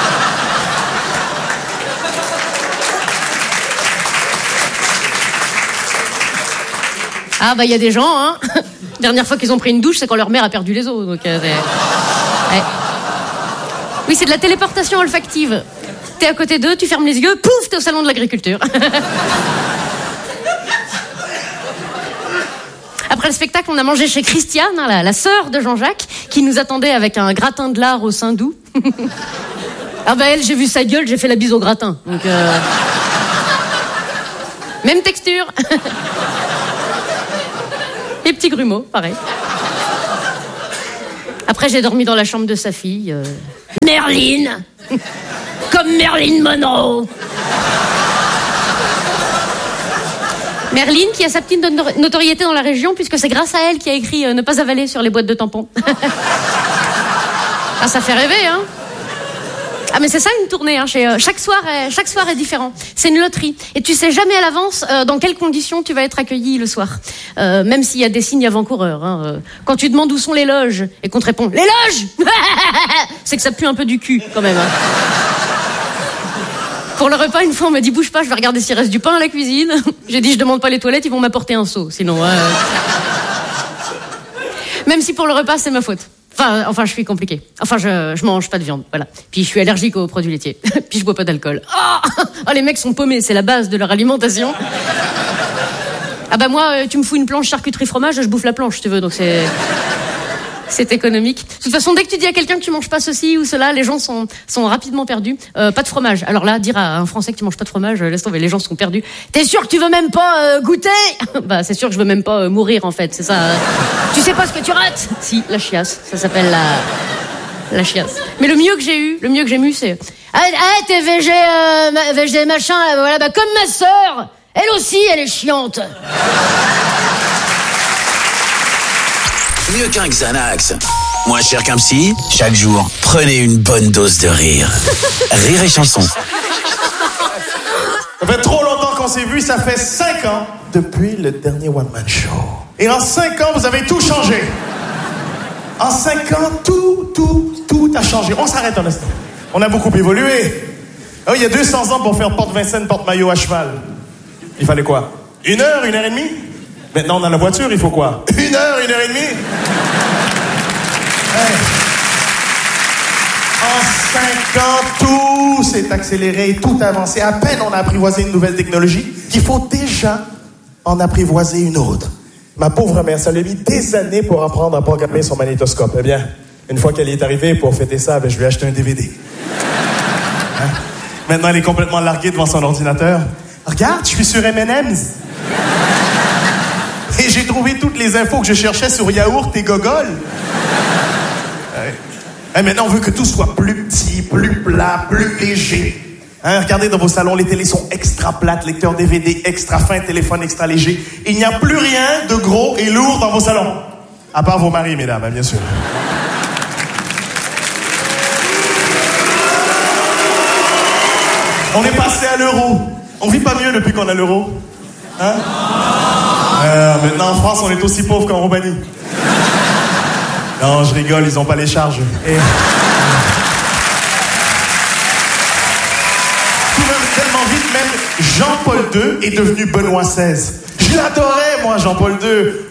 K: Ah bah il y a des gens, hein. Dernière fois qu'ils ont pris une douche, c'est quand leur mère a perdu les os. Donc, euh, ouais. Oui, c'est de la téléportation olfactive. T'es à côté d'eux, tu fermes les yeux, pouf, t'es au salon de l'agriculture. Après le spectacle, on a mangé chez Christiane, hein, la, la sœur de Jean-Jacques, qui nous attendait avec un gratin de lard au sein doux. Ah bah elle, j'ai vu sa gueule, j'ai fait la bise au gratin. Donc euh... Même texture. Les petits grumeaux, pareil. Après, j'ai dormi dans la chambre de sa fille. Euh... Merline. Comme Marilyn Monroe. Merline qui a sa petite notoriété dans la région puisque c'est grâce à elle qui a écrit euh, « Ne pas avaler » sur les boîtes de tampons. Ah, ça fait rêver, hein. Ah, mais c'est ça une tournée, hein. Chez, euh, chaque soir, est, chaque soir est différent. C'est une loterie. Et tu sais jamais à l'avance euh, dans quelles conditions tu vas être accueilli le soir. Euh, même s'il y a des signes avant-coureurs. Hein. Euh, quand tu demandes où sont les loges et qu'on te répond « Les loges !» c'est que ça pue un peu du cul, quand même. Hein. Pour le repas, une fois, on m'a dit « Bouge pas, je vais regarder s'il reste du pain à la cuisine. » J'ai dit « Je demande pas les toilettes, ils vont m'apporter un seau. Sinon... Euh... » Même si pour le repas, c'est ma faute. Enfin, enfin, je suis compliquée. Enfin, je, je mange pas de viande, voilà. Puis je suis allergique aux produits laitiers. Puis je bois pas d'alcool. Oh, oh, les mecs sont paumés, c'est la base de leur alimentation. Ah bah moi, tu me fous une planche charcuterie fromage, je bouffe la planche, si tu veux, donc c'est... C'est économique. De toute façon, dès que tu dis à quelqu'un que tu manges pas ceci ou cela, les gens sont, sont rapidement perdus. Euh, pas de fromage. Alors là, dire à un Français que tu manges pas de fromage, laisse tomber, les gens sont perdus. T'es sûr que tu veux même pas euh, goûter? Bah, c'est sûr que je veux même pas euh, mourir, en fait, c'est ça. Euh... Tu sais pas ce que tu rates? Si, la chiasse. Ça s'appelle la... la chiasse. Mais le mieux que j'ai eu, le mieux que j'ai eu, c'est... Ah, ah t'es végé, euh, ma, végé machin, là, voilà, bah, comme ma sœur. Elle aussi, elle est chiante.
B: Mieux qu'un Xanax. Moins cher qu'un psy, chaque jour, prenez une bonne dose de rire. Rire et chanson.
L: Ça fait trop longtemps qu'on s'est vu, ça fait cinq ans depuis le dernier One Man Show. Et en cinq ans, vous avez tout changé. En cinq ans, tout, tout, tout a changé. On s'arrête un instant. On a beaucoup évolué. Oh, il y a deux cents ans pour faire porte Vincennes, porte maillot à cheval. Il fallait quoi? Une heure, une heure et demie? Maintenant, on a la voiture, il faut quoi? Une heure, une heure et demie? Hey. En cinq ans, tout s'est accéléré, tout a avancé. À peine on a apprivoisé une nouvelle technologie qu'il faut déjà en apprivoiser une autre. Ma pauvre mère, ça lui a mis des années pour apprendre à programmer son magnétoscope. Eh bien, une fois qu'elle y est arrivée, pour fêter ça, ben, je lui ai acheté un D V D. Hein? Maintenant, elle est complètement larguée devant son ordinateur. Regarde, je suis sur M and M's. Et j'ai trouvé toutes les infos que je cherchais sur yaourt et gogol. Ouais. Et maintenant, on veut que tout soit plus petit, plus plat, plus léger. Hein, regardez dans vos salons, les télés sont extra plates, lecteurs D V D extra fins, téléphone extra léger. Il n'y a plus rien de gros et lourd dans vos salons. À part vos maris, mesdames, hein, bien sûr. On est passé à l'euro. On vit pas mieux depuis qu'on a l'euro. Hein? Euh, maintenant, en France, on est aussi pauvre qu'en Roumanie. Non, je rigole, ils ont pas les charges. Et... tout va tellement vite, même Jean-Paul deux est devenu Benoît seize. Je l'adorais, moi, Jean-Paul deux.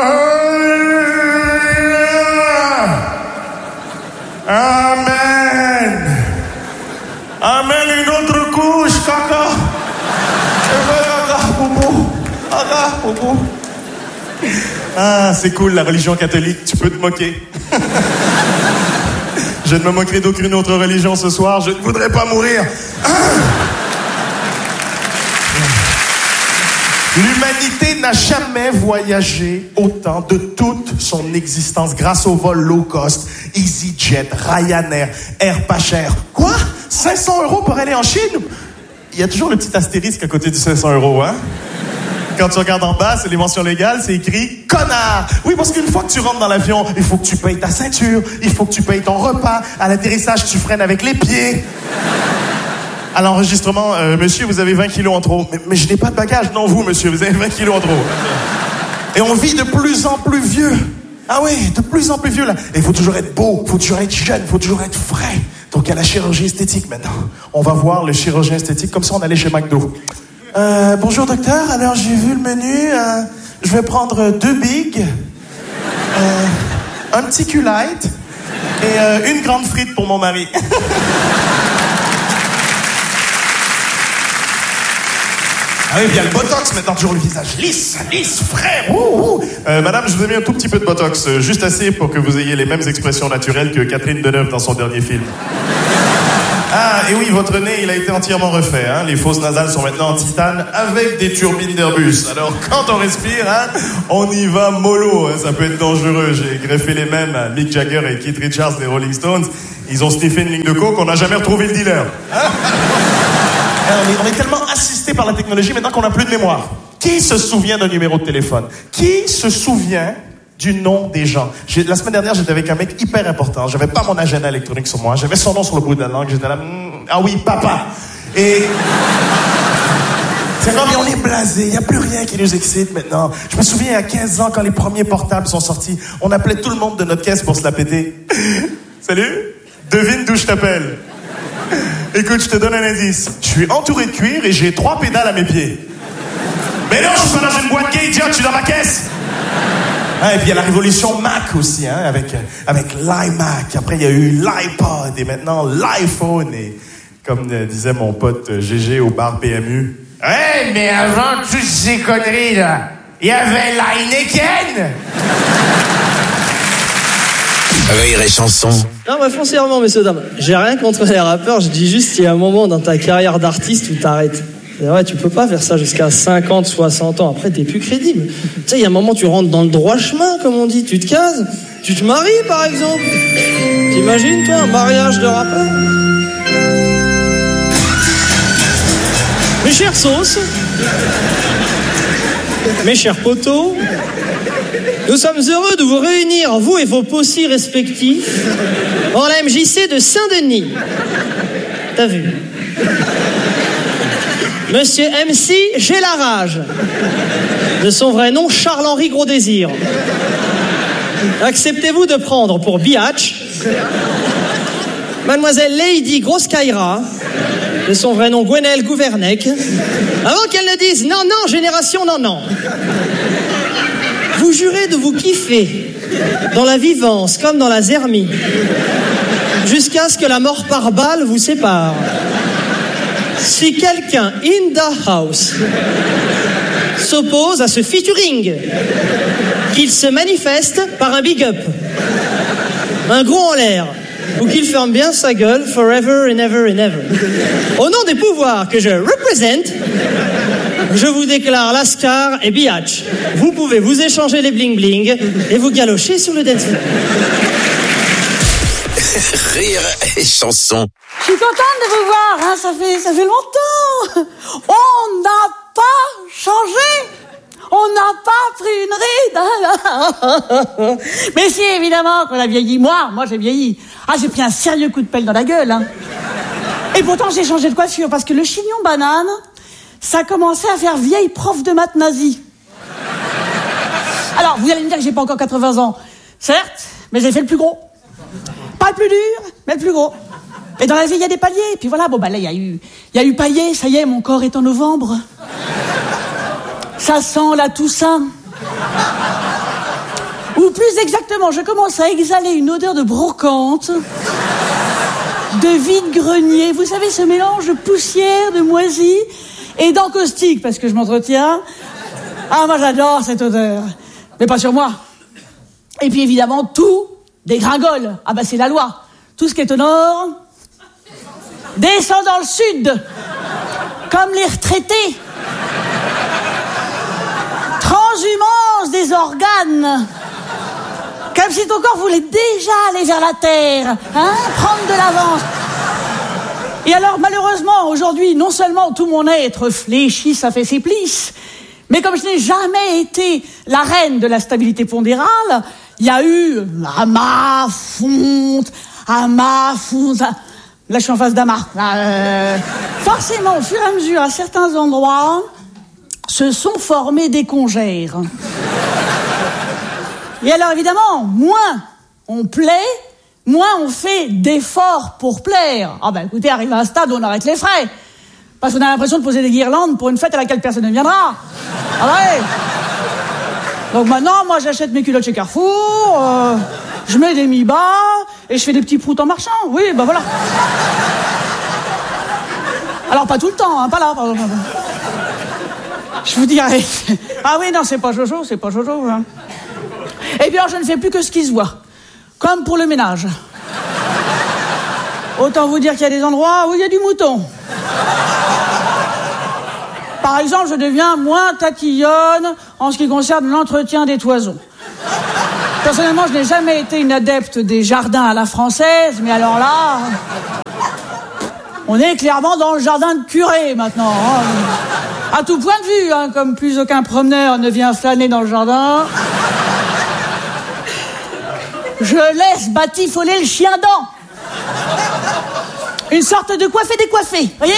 L: Amen. Amen, une autre couche, caca. Ah, c'est cool, la religion catholique, tu peux te moquer. Je ne me moquerai d'aucune autre religion ce soir, je ne voudrais pas mourir. Ah. L'humanité n'a jamais voyagé autant de toute son existence grâce au vol low cost, EasyJet, Ryanair, Air pas cher. Quoi? cinq cents euros pour aller en Chine? Il y a toujours le petit astérisque à côté du cinq cents euros, hein? Quand tu regardes en bas, c'est les mentions légales, c'est écrit « Connard ». Oui, parce qu'une fois que tu rentres dans l'avion, il faut que tu payes ta ceinture, il faut que tu payes ton repas. À l'atterrissage, tu freines avec les pieds. À l'enregistrement, euh, monsieur, vous avez vingt kilos en trop. Mais, mais je n'ai pas de bagage. Non, vous, monsieur, vous avez vingt kilos en trop. Et on vit de plus en plus vieux. Ah oui, de plus en plus vieux, là. Et il faut toujours être beau, il faut toujours être jeune, il faut toujours être frais. Donc, il y a la chirurgie esthétique, maintenant. On va voir le chirurgien esthétique, comme ça, on allait chez McDo. Euh, bonjour docteur, alors j'ai vu le menu, euh, je vais prendre deux bigs, euh, un petit Q-Light et euh, une grande frite pour mon mari. Ah oui, il y a le botox maintenant, toujours le visage lisse, lisse, frère. Ouh, ouh. Euh, madame, je vous ai mis un tout petit peu de botox, euh, juste assez pour que vous ayez les mêmes expressions naturelles que Catherine Deneuve dans son dernier film. Ah, et oui, votre nez, il a été entièrement refait. Hein. Les fosses nasales sont maintenant en titane avec des turbines d'Airbus. Alors, quand on respire, hein, on y va mollo. Hein. Ça peut être dangereux. J'ai greffé les mêmes, hein. Mick Jagger et Keith Richards des Rolling Stones. Ils ont sniffé une ligne de coke, on n'a jamais retrouvé le dealer. Hein. On est, on est tellement assisté par la technologie maintenant qu'on n'a plus de mémoire. Qui se souvient d'un numéro de téléphone? Qui se souvient du nom des gens? J'ai, la semaine dernière, j'étais avec un mec hyper important. J'avais pas mon agenda électronique sur moi. J'avais son nom sur le bout de la langue. J'étais là, mm, ah oui, papa. Et c'est comme, on est blasé. Il n'y a plus rien qui nous excite maintenant. Je me souviens, à quinze ans, quand les premiers portables sont sortis, on appelait tout le monde de notre caisse pour se la péter. Salut, devine d'où je t'appelle. Écoute, je te donne un indice. Je suis entouré de cuir et j'ai trois pédales à mes pieds. Mais non, je suis pas dans une boîte gay, idiot, je suis dans ma caisse. Ah, et puis il y a la révolution Mac aussi, hein, avec, avec l'iMac. Après, il y a eu l'iPod et maintenant l'iPhone. Et comme euh, disait mon pote euh, G G au bar P M U.
E: Ouais, mais avant toutes ces conneries, là, il y avait l'Heineken.
B: Rire et chanson.
M: Non, mais foncièrement, messieurs, dames, j'ai rien contre les rappeurs. Je dis juste qu'il y a un moment dans ta carrière d'artiste où t'arrêtes. C'est vrai, tu peux pas faire ça jusqu'à cinquante, soixante ans. Après, t'es plus crédible. Tu sais, il y a un moment, tu rentres dans le droit chemin, comme on dit. Tu te cases. Tu te maries, par exemple. T'imagines, toi, un mariage de rappeur? Mes chères sauces, mes chers potos, nous sommes heureux de vous réunir, vous et vos possis respectifs, en la M J C de Saint-Denis. T'as vu? Monsieur M C, j'ai la rage. De son vrai nom, Charles-Henri Gros-Désir. Acceptez-vous de prendre pour biatch Mademoiselle Lady Grosse-Kaira, de son vrai nom Gwenelle Gouvernec, avant qu'elle ne dise non, non, génération non, non. Vous jurez de vous kiffer dans la vivance comme dans la zermie, jusqu'à ce que la mort par balle vous sépare. Si quelqu'un in the house s'oppose à ce featuring, qu'il se manifeste par un big up, un gros en l'air, ou qu'il ferme bien sa gueule forever and ever and ever. Au nom des pouvoirs que je représente, je vous déclare Lascar et Biatch. Vous pouvez vous échanger les bling-bling et vous galocher sur le dance floor.
B: Rire et chanson.
N: Je suis contente de vous voir, hein, ça fait, ça fait longtemps. On n'a pas changé. On n'a pas pris une ride. Mais si, évidemment, qu'on a vieilli. Moi, moi j'ai vieilli. Ah, j'ai pris un sérieux coup de pelle dans la gueule, hein. Et pourtant, j'ai changé de coiffure parce que le chignon banane, ça commençait à faire vieille prof de maths nazie. Alors, vous allez me dire que j'ai pas encore quatre-vingts ans. Certes, mais j'ai fait le plus gros. Pas le plus dur, mais le plus gros. Et dans la vie, il y a des paliers. Et puis voilà, bon, bah là, il y a eu, il y a eu palier, ça y est, mon corps est en novembre. Ça sent la Toussaint. Ou plus exactement, je commence à exhaler une odeur de brocante, de vide-grenier. Vous savez, ce mélange de poussière, de moisie et d'encaustique, parce que je m'entretiens. Ah, moi, j'adore cette odeur. Mais pas sur moi. Et puis, évidemment, tout dégringole. Ah, bah, c'est la loi. Tout ce qui est au nord descend dans le sud. Comme les retraités. Transhumance des organes. Comme si ton corps voulait déjà aller vers la terre, hein, prendre de l'avance. Et alors, malheureusement, aujourd'hui, non seulement tout mon être fléchit, ça fait ses plisses, mais comme je n'ai jamais été la reine de la stabilité pondérale, il y a eu à ma fonte, à ma fonte. Là, je suis en face d'Ama. Euh, forcément, au fur et à mesure, à certains endroits, se sont formés des congères. Et alors, évidemment, moins on plaît, moins on fait d'efforts pour plaire. Ah ben, écoutez, arrive à un stade où on arrête les frais. Parce qu'on a l'impression de poser des guirlandes pour une fête à laquelle personne ne viendra. Ah ouais. Donc maintenant, moi, j'achète mes culottes chez Carrefour, euh, je mets des mi-bas, et je fais des petits proutes en marchant. Oui, ben voilà. Alors, pas tout le temps, hein, pas là, pardon. Je vous dirais. Ah oui, non, c'est pas Jojo, c'est pas Jojo. Hein. Et puis alors, je ne fais plus que ce qui se voit. Comme pour le ménage. Autant vous dire qu'il y a des endroits où il y a du mouton. Par exemple, je deviens moins tatillonne en ce qui concerne l'entretien des toisons. Personnellement, je n'ai jamais été une adepte des jardins à la française, mais alors là... On est clairement dans le jardin de curé, maintenant. Hein. À tout point de vue, hein, comme plus aucun promeneur ne vient flâner dans le jardin. Je laisse batifoler le chien dent. Une sorte de coiffé décoiffé, voyez?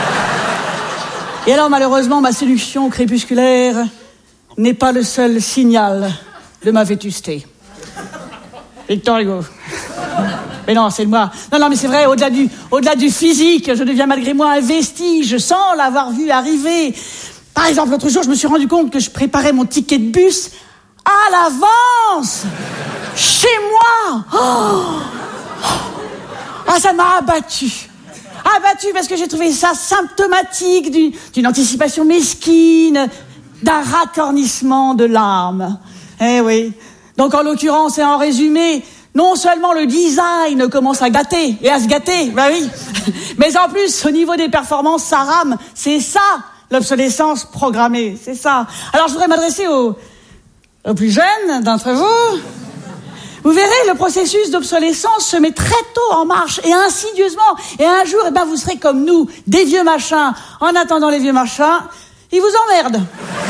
N: Et alors, malheureusement, ma séduction crépusculaire n'est pas le seul signal de ma vétusté. Victor Hugo. Mais non, c'est moi. Non, non, mais c'est vrai, au-delà du, au-delà du physique, je deviens malgré moi un vestige sans l'avoir vu arriver. Par exemple, l'autre jour, je me suis rendu compte que je préparais mon ticket de bus à l'avance. Chez moi. Oh. Ah, ça m'a abattu. Abattu parce que j'ai trouvé ça symptomatique d'une, d'une anticipation mesquine, d'un racornissement de l'âme. Eh oui. Donc, en l'occurrence et en résumé, non seulement le design commence à gâter et à se gâter, bah oui, mais en plus, au niveau des performances, ça rame. C'est ça, l'obsolescence programmée, c'est ça. Alors, je voudrais m'adresser aux, aux plus jeunes d'entre vous. Vous verrez, le processus d'obsolescence se met très tôt en marche et insidieusement. Et un jour, eh ben, vous serez comme nous, des vieux machins. En attendant les vieux machins, ils vous emmerdent.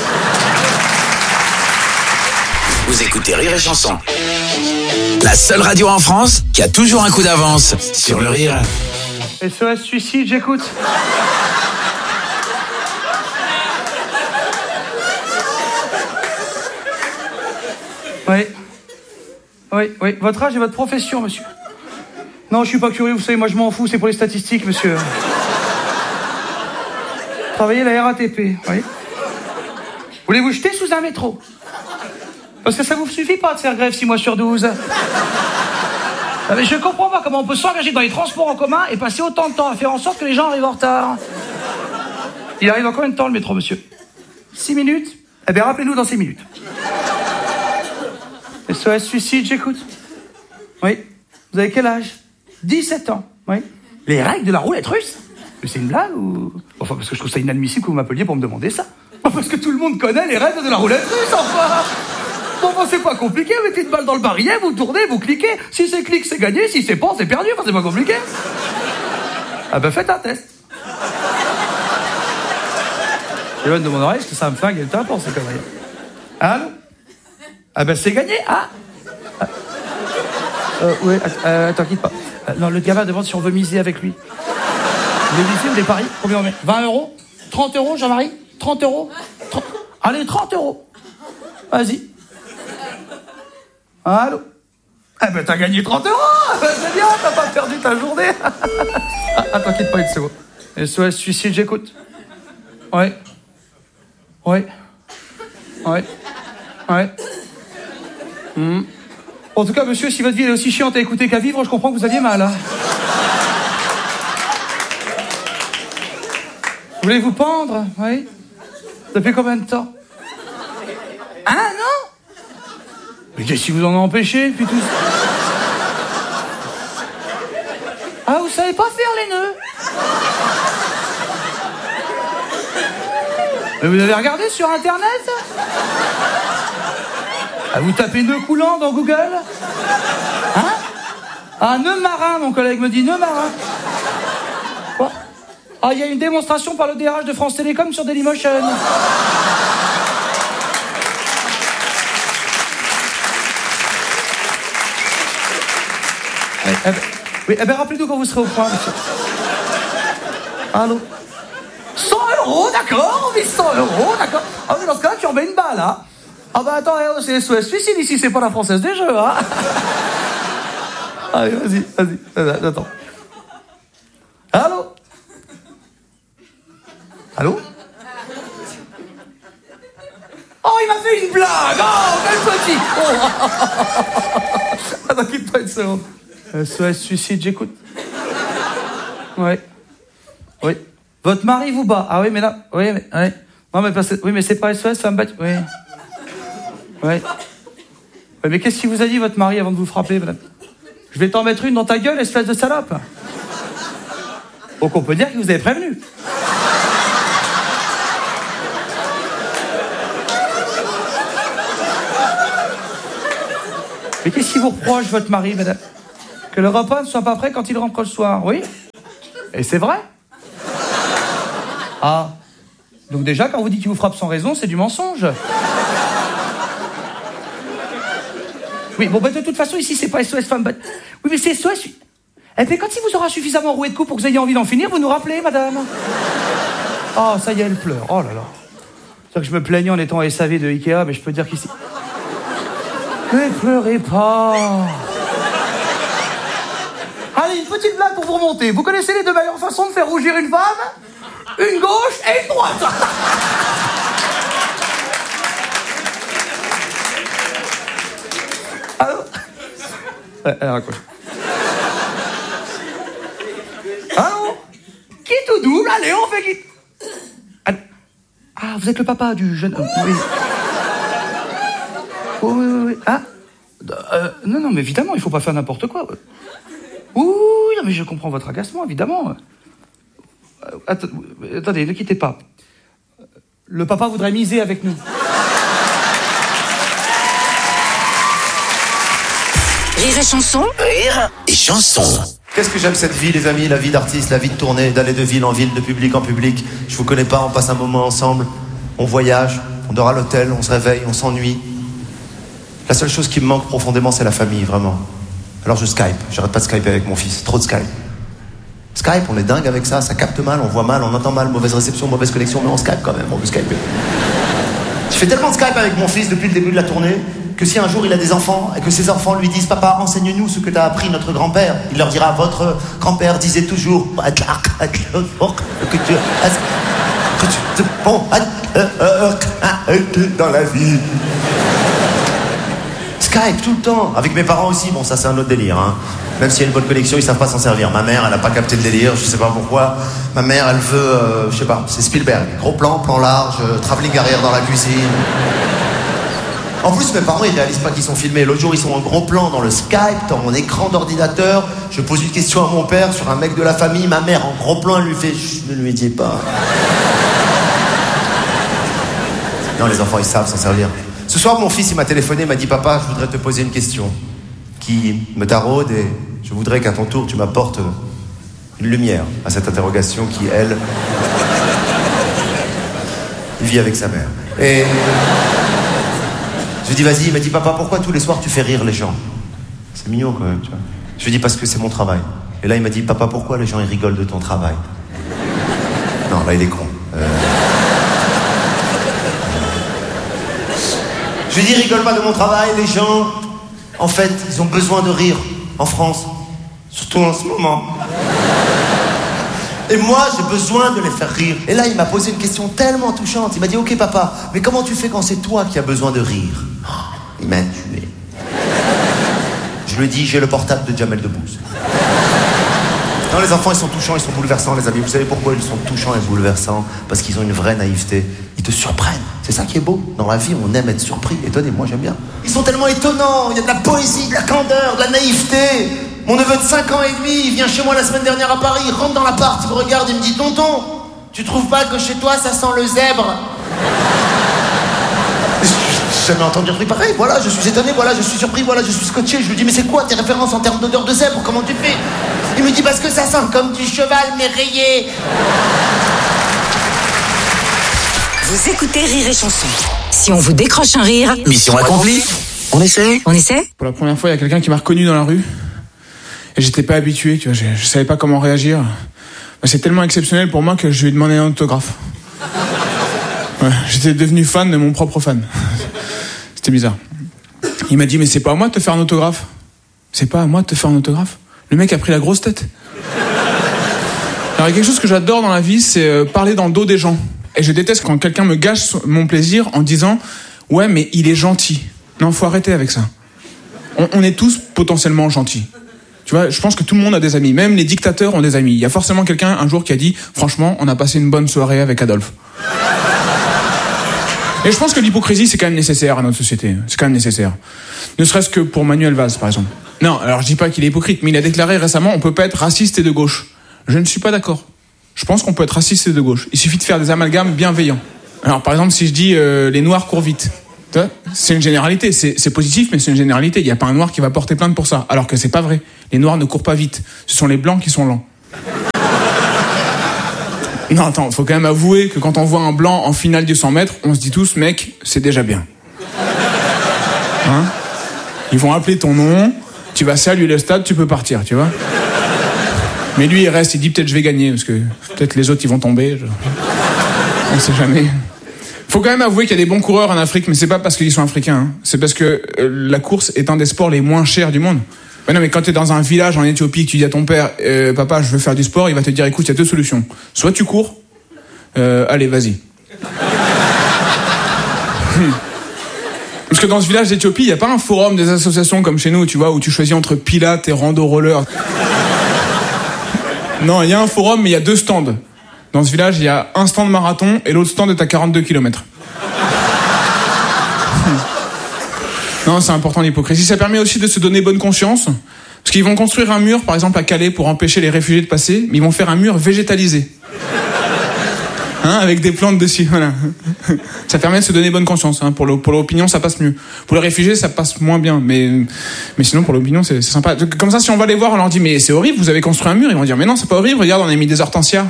B: Vous écoutez Rire et Chanson. La seule radio en France qui a toujours un coup d'avance sur le rire.
O: S O S suicide, j'écoute. Oui. Oui, oui. Votre âge et votre profession, monsieur. Non, je suis pas curieux, vous savez, moi je m'en fous, c'est pour les statistiques, monsieur. Travaillez à la R A T P, oui. Voulez vous jeter sous un métro? Parce que ça vous suffit pas de faire grève six mois sur douze. Ah, mais je comprends pas comment on peut s'engager dans les transports en commun et passer autant de temps à faire en sorte que les gens arrivent en retard. Il arrive en combien de temps, le métro, monsieur? Six minutes? Eh bien, rappelez-nous dans six minutes. S O S suicide, j'écoute. Oui. Vous avez quel âge? dix-sept ans. Oui. Les règles de la roulette russe? Mais c'est une blague ou... Enfin, parce que je trouve ça inadmissible que vous m'appeliez pour me demander ça. Parce que tout le monde connaît les règles de la roulette russe, enfin. Bon, bon, c'est pas compliqué, vous mettez une balle dans le barillet, vous tournez, vous cliquez. Si c'est clic, c'est gagné, si c'est pas, c'est perdu, enfin, c'est pas compliqué. Ah ben, faites un test. J'éloigne de mon oreille, parce que ça me flingue le tympan, c'est comme rien. Allô? Ah ben, c'est gagné, ah, ah. Euh, ouais, euh, attends, quitte pas. Euh, non, le gamin demande si on veut miser avec lui. Vous voulez miser ou les paris? Combien on met? vingt euros? trente euros, Jean-Marie? trente euros? trente... Allez, trente euros. Vas-y. Allô? Eh ben, t'as gagné trente euros! C'est bien, t'as pas perdu ta journée. Ah, attends, quitte pas une seconde. S O S suicide, j'écoute. Ouais. Ouais. Ouais. Ouais. Mmh. En tout cas, monsieur, si votre vie est aussi chiante à écouter qu'à vivre, je comprends que vous aviez mal. Hein. Vous voulez vous pendre? Oui. Depuis combien de temps? Un an? Mais qu'est-ce qui vous en a empêché, puis tout... Ah, vous savez pas faire les nœuds? Mais vous avez regardé sur Internet? Ah, vous tapez nœud coulant dans Google? Hein? Ah, nœud marin, mon collègue me dit, nœud marin. Quoi? Ah, il y a une démonstration par le D R H de France Télécom sur Dailymotion. Eh, eh ben, oui, eh ben, rappelez-nous quand vous serez au point, monsieur. Allô? cent euros, d'accord, on met cent euros, d'accord. Ah oui, dans ce cas-là, tu en mets une balle, hein. Ah bah attends, eh, c'est S O S suicide ici, c'est pas la Française des Jeux, hein. Allez, vas-y, vas-y, attends. Allô? Allô? Oh, il m'a fait une blague! Oh, quel petit! Oh. Attends, quitte pas une seconde. S O S suicide, j'écoute. Ouais. Oui. Votre mari vous bat. Ah oui, mais là... Oui, mais... Ouais. Non, mais parce que... Oui, mais c'est pas S O S, Femme battue. Oui. Ouais. Ouais, mais qu'est-ce qu'il vous a dit, votre mari, avant de vous frapper, madame? Je vais t'en mettre une dans ta gueule, espèce de salope. Donc on peut dire que vous avez prévenu. Mais qu'est-ce qu'il vous reproche, votre mari, madame? Que le repas ne soit pas prêt quand il rentre le soir, oui? Et c'est vrai? Ah. Donc déjà, quand vous dites qu'il vous frappe sans raison, c'est du mensonge. Oui, bon, bah de toute façon, ici, c'est pas S O S Femme battue. Oui, mais c'est S O S... Et puis quand il vous aura suffisamment roué de coups pour que vous ayez envie d'en finir, vous nous rappelez, madame? Oh, ça y est, elle pleure. Oh là là. C'est que je me plaignais en étant S A V de Ikea, mais je peux dire qu'ici... Ne pleurez pas. Allez, une petite blague pour vous remonter. Vous connaissez les deux meilleures façons de faire rougir une femme? Une gauche et une droite. Allô? Ouais, elle raccroche. Allô? Qui tout double? Allez, on fait qui? Ah, vous êtes le papa du jeune homme. Oui. Oh, oui, oui, oui. Ah euh, non, non, mais évidemment, il faut pas faire n'importe quoi. Oui, non, mais je comprends votre agacement, évidemment. Euh, att- attendez, ne quittez pas. Le papa voudrait miser avec nous.
H: Rire et chanson.
B: Rire et chanson.
F: Qu'est-ce que j'aime cette vie, les amis, la vie d'artiste, la vie de tournée, d'aller de ville en ville, de public en public. Je vous connais pas, on passe un moment ensemble, on voyage, on dort à l'hôtel, on se réveille, on s'ennuie. La seule chose qui me manque profondément, c'est la famille, vraiment. Alors je Skype, j'arrête pas de Skyper avec mon fils, trop de Skype. Skype, on est dingue avec ça, ça capte mal, on voit mal, on entend mal, mauvaise réception, mauvaise connexion, mais on Skype quand même, on veut Skyper. Je fais tellement de Skype avec mon fils depuis le début de la tournée, que si un jour il a des enfants, et que ses enfants lui disent « Papa, enseigne-nous ce que t'as appris notre grand-père », il leur dira « Votre grand-père disait toujours que tu... que tu te bon dans la vie ». Skype tout le temps, avec mes parents aussi, bon ça c'est un autre délire, hein. Même s'il y a une bonne connexion, ils savent pas s'en servir. Ma mère, elle a pas capté le délire, je sais pas pourquoi. Ma mère, elle veut, euh, je sais pas, c'est Spielberg. Gros plan, plan large, euh, travelling arrière dans la cuisine. En plus, mes parents, ils réalisent pas qu'ils sont filmés. L'autre jour, ils sont en gros plan dans le Skype, dans mon écran d'ordinateur. Je pose une question à mon père sur un mec de la famille. Ma mère, en gros plan, elle lui fait « Chut, ne lui dis pas. » Non, les enfants, ils savent s'en servir. Ce soir, mon fils, il m'a téléphoné, il m'a dit « Papa, je voudrais te poser une question qui me taraude et je voudrais qu'à ton tour, tu m'apportes une lumière à cette interrogation qui, elle, vit avec sa mère. » Et je lui dis « Vas-y. » Il m'a dit « Papa, pourquoi tous les soirs tu fais rire les gens ?» C'est mignon quand même, tu vois. Je lui dis « Parce que c'est mon travail. » Et là, il m'a dit « Papa, pourquoi les gens ils rigolent de ton travail ?» Non, là, il est con. Euh... Je lui dis, rigole pas de mon travail, les gens, en fait, ils ont besoin de rire en France, surtout en ce moment. Et moi, j'ai besoin de les faire rire. Et là, il m'a posé une question tellement touchante. Il m'a dit, ok papa, mais comment tu fais quand c'est toi qui as besoin de rire? Il m'a tué. Je lui ai dit, j'ai le portable de Jamel Debbouze. Non, les enfants, ils sont touchants, ils sont bouleversants, les amis. Vous savez pourquoi ils sont touchants et bouleversants? Parce qu'ils ont une vraie naïveté. Ils te surprennent. C'est ça qui est beau. Dans la vie, on aime être surpris, étonné. Moi, j'aime bien. Ils sont tellement étonnants. Il y a de la poésie, de la candeur, de la naïveté. Mon neveu de cinq ans et demi, il vient chez moi la semaine dernière à Paris. Il rentre dans l'appart, il me regarde, il me dit, tonton, tu trouves pas que chez toi, ça sent le zèbre? J'ai jamais entendu un truc pareil. Voilà, je suis étonné, voilà, je suis surpris, voilà, je suis scotché. Je lui dis, mais c'est quoi tes références en termes d'odeur de zèbre? Comment tu fais? Il me dit, parce que ça sent comme du cheval, mais rayé.
H: Vous écoutez Rire et Chanson. Si on vous décroche un rire...
B: Mission accomplie. On essaie
H: On essaie?
P: Pour la première fois, il y a quelqu'un qui m'a reconnu dans la rue. Et j'étais pas habitué, tu vois, je, je savais pas comment réagir. C'est tellement exceptionnel pour moi que je lui ai demandé un autographe. Ouais, j'étais devenu fan de mon propre fan. C'était bizarre. Il m'a dit, mais c'est pas à moi de te faire un autographe. C'est pas à moi de te faire un autographe. Le mec a pris la grosse tête. Alors, il y a quelque chose que j'adore dans la vie, c'est parler dans le dos des gens. Et je déteste quand quelqu'un me gâche mon plaisir en disant, ouais, mais il est gentil. Non, faut arrêter avec ça. On, on est tous potentiellement gentils. Tu vois, je pense que tout le monde a des amis. Même les dictateurs ont des amis. Il y a forcément quelqu'un un jour qui a dit, franchement, on a passé une bonne soirée avec Adolphe. Et je pense que l'hypocrisie, c'est quand même nécessaire à notre société. C'est quand même nécessaire. Ne serait-ce que pour Manuel Valls, par exemple. Non, alors je dis pas qu'il est hypocrite, mais il a déclaré récemment, on peut pas être raciste et de gauche. Je ne suis pas d'accord. Je pense qu'on peut être raciste et de gauche. Il suffit de faire des amalgames bienveillants. Alors, par exemple, si je dis euh, les noirs courent vite, c'est une généralité. C'est, c'est positif, mais c'est une généralité. Il n'y a pas un noir qui va porter plainte pour ça. Alors que c'est pas vrai. Les noirs ne courent pas vite. Ce sont les blancs qui sont lents. Non, attends, faut quand même avouer que quand on voit un blanc en finale du cent mètres, on se dit tous, mec, c'est déjà bien. Hein? Ils vont appeler ton nom, tu vas saluer le stade, tu peux partir, tu vois. Mais lui, il reste, il dit peut-être je vais gagner, parce que peut-être les autres, ils vont tomber. Je... On sait jamais. Faut quand même avouer qu'il y a des bons coureurs en Afrique, mais c'est pas parce qu'ils sont africains. Hein. C'est parce que euh, la course est un des sports les moins chers du monde. Mais non, mais quand t'es dans un village en Éthiopie, que tu dis à ton père, euh, papa, je veux faire du sport, il va te dire, écoute, il y a deux solutions. Soit tu cours, euh, allez, vas-y. Parce que dans ce village d'Éthiopie, il n'y a pas un forum des associations comme chez nous, tu vois, où tu choisis entre pilates et rando roller. Non, il y a un forum, mais il y a deux stands. Dans ce village, il y a un stand marathon et l'autre stand est à quarante-deux kilomètres. Non, c'est important l'hypocrisie. Ça permet aussi de se donner bonne conscience. Parce qu'ils vont construire un mur, par exemple à Calais, pour empêcher les réfugiés de passer, mais ils vont faire un mur végétalisé. Hein, avec des plantes dessus, voilà. Ça permet de se donner bonne conscience. Hein. Pour, le, pour l'opinion, ça passe mieux. Pour les réfugiés, ça passe moins bien. Mais, mais sinon, pour l'opinion, c'est, c'est sympa. Comme ça, si on va les voir, on leur dit, mais c'est horrible, vous avez construit un mur. Ils vont dire, mais non, c'est pas horrible, regarde, on a mis des hortensias.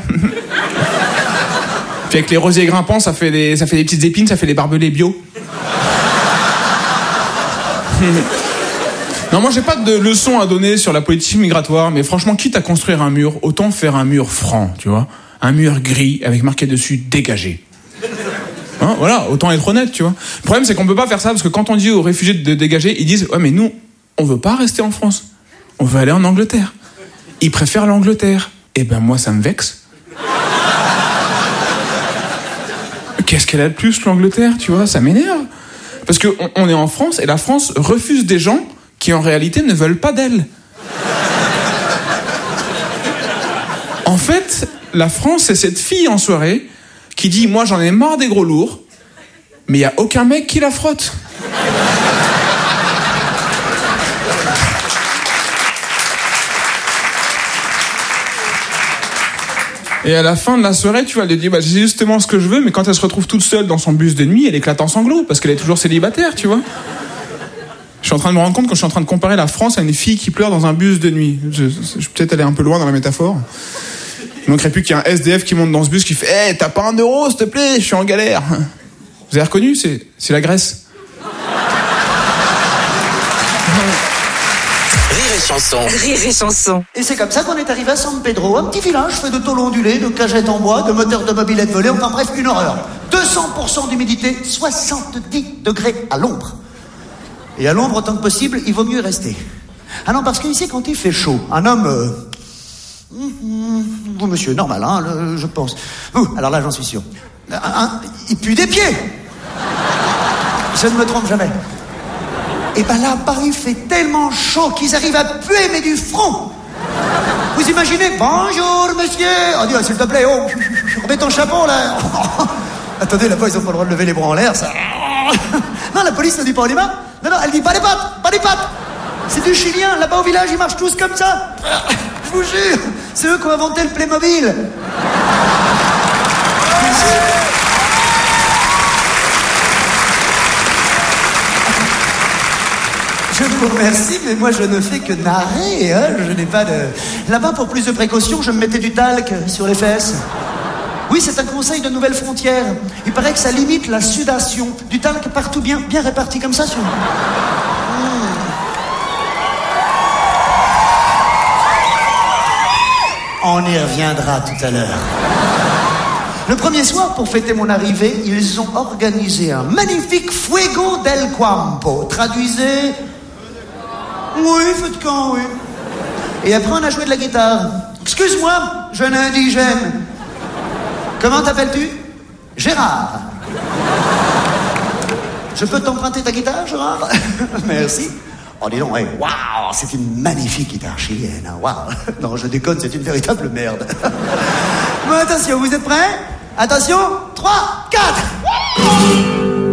P: Puis avec les rosiers grimpants, ça fait des, ça fait des petites épines, ça fait des barbelés bio. Non, moi j'ai pas de leçon à donner sur la politique migratoire, mais franchement, quitte à construire un mur, autant faire un mur franc, tu vois, un mur gris avec marqué dessus dégagé. Hein, voilà, autant être honnête, tu vois. Le problème, c'est qu'on peut pas faire ça parce que quand on dit aux réfugiés de dégager, ils disent ouais, mais nous, on veut pas rester en France, on veut aller en Angleterre. Ils préfèrent l'Angleterre. Eh ben moi, ça me vexe. Qu'est-ce qu'elle a de plus, l'Angleterre, tu vois, ça m'énerve. Parce qu'on on est en France et la France refuse des gens qui en réalité ne veulent pas d'elle. En fait, la France, c'est cette fille en soirée qui dit « Moi, j'en ai marre des gros lourds, mais il n'y a aucun mec qui la frotte. » Et à la fin de la soirée, tu vois, elle lui dit bah, j'ai justement ce que je veux, mais quand elle se retrouve toute seule dans son bus de nuit, elle éclate en sanglots, parce qu'elle est toujours célibataire, tu vois. Je suis en train de me rendre compte que je suis en train de comparer la France à une fille qui pleure dans un bus de nuit. Je, je, je peut-être aller un peu loin dans la métaphore. Il manquerait plus qu'il y ait un S D F qui monte dans ce bus qui fait hé, hey, t'as pas un euro, s'il te plaît, je suis en galère. Vous avez reconnu, c'est, c'est la Grèce.
B: Rire et chanson. Rire et chanson.
Q: Et c'est comme ça qu'on est arrivé à San Pedro, un petit village fait de tôles ondulées, de cagettes en bois, de moteurs de mobylettes volés, enfin bref, une horreur. deux cents pour cent d'humidité, soixante-dix degrés à l'ombre. Et à l'ombre, autant que possible, il vaut mieux rester. Ah non, parce qu'ici, quand il fait chaud, un homme... Euh... Vous, monsieur, normal, hein, le, je pense. Vous, alors là, j'en suis sûr. Un, un, il pue des pieds. Je ne me trompe jamais. Et ben là, Paris fait tellement chaud qu'ils arrivent à puer, mais du front. Vous imaginez? Bonjour, monsieur. Oh, dis, s'il te plaît, oh, remets ton chapeau, là. Attendez, là-bas, ils n'ont pas le droit de lever les bras en l'air, ça. Non, la police ne dit pas on y va. Non, non, elle dit pas les pattes, pas les pattes. C'est du chilien. Là-bas au village, ils marchent tous comme ça. Je vous jure, c'est eux qui ont inventé le Playmobil. Je vous remercie, mais moi je ne fais que narrer, hein. Je n'ai pas de... Là-bas, pour plus de précaution, je me mettais du talc sur les fesses. Oui, c'est un conseil de Nouvelles Frontières. Il paraît que ça limite la sudation. Du talc partout bien, bien réparti comme ça sur... Mmh. On y reviendra tout à l'heure. Le premier soir, pour fêter mon arrivée, ils ont organisé un magnifique Fuego del Campo. Traduisez... Oui, feu de camp, oui. Et après, on a joué de la guitare. Excuse-moi, jeune indigène. Comment t'appelles-tu? Gérard. Je peux t'emprunter ta guitare, Gérard? Merci. Oh, dis donc, hey, waouh, c'est une magnifique guitare chilienne. Hein, waouh. Non, je déconne, c'est une véritable merde. Bon, attention, vous êtes prêts? Attention, trois, quatre.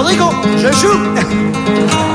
Q: Rodrigo, je joue.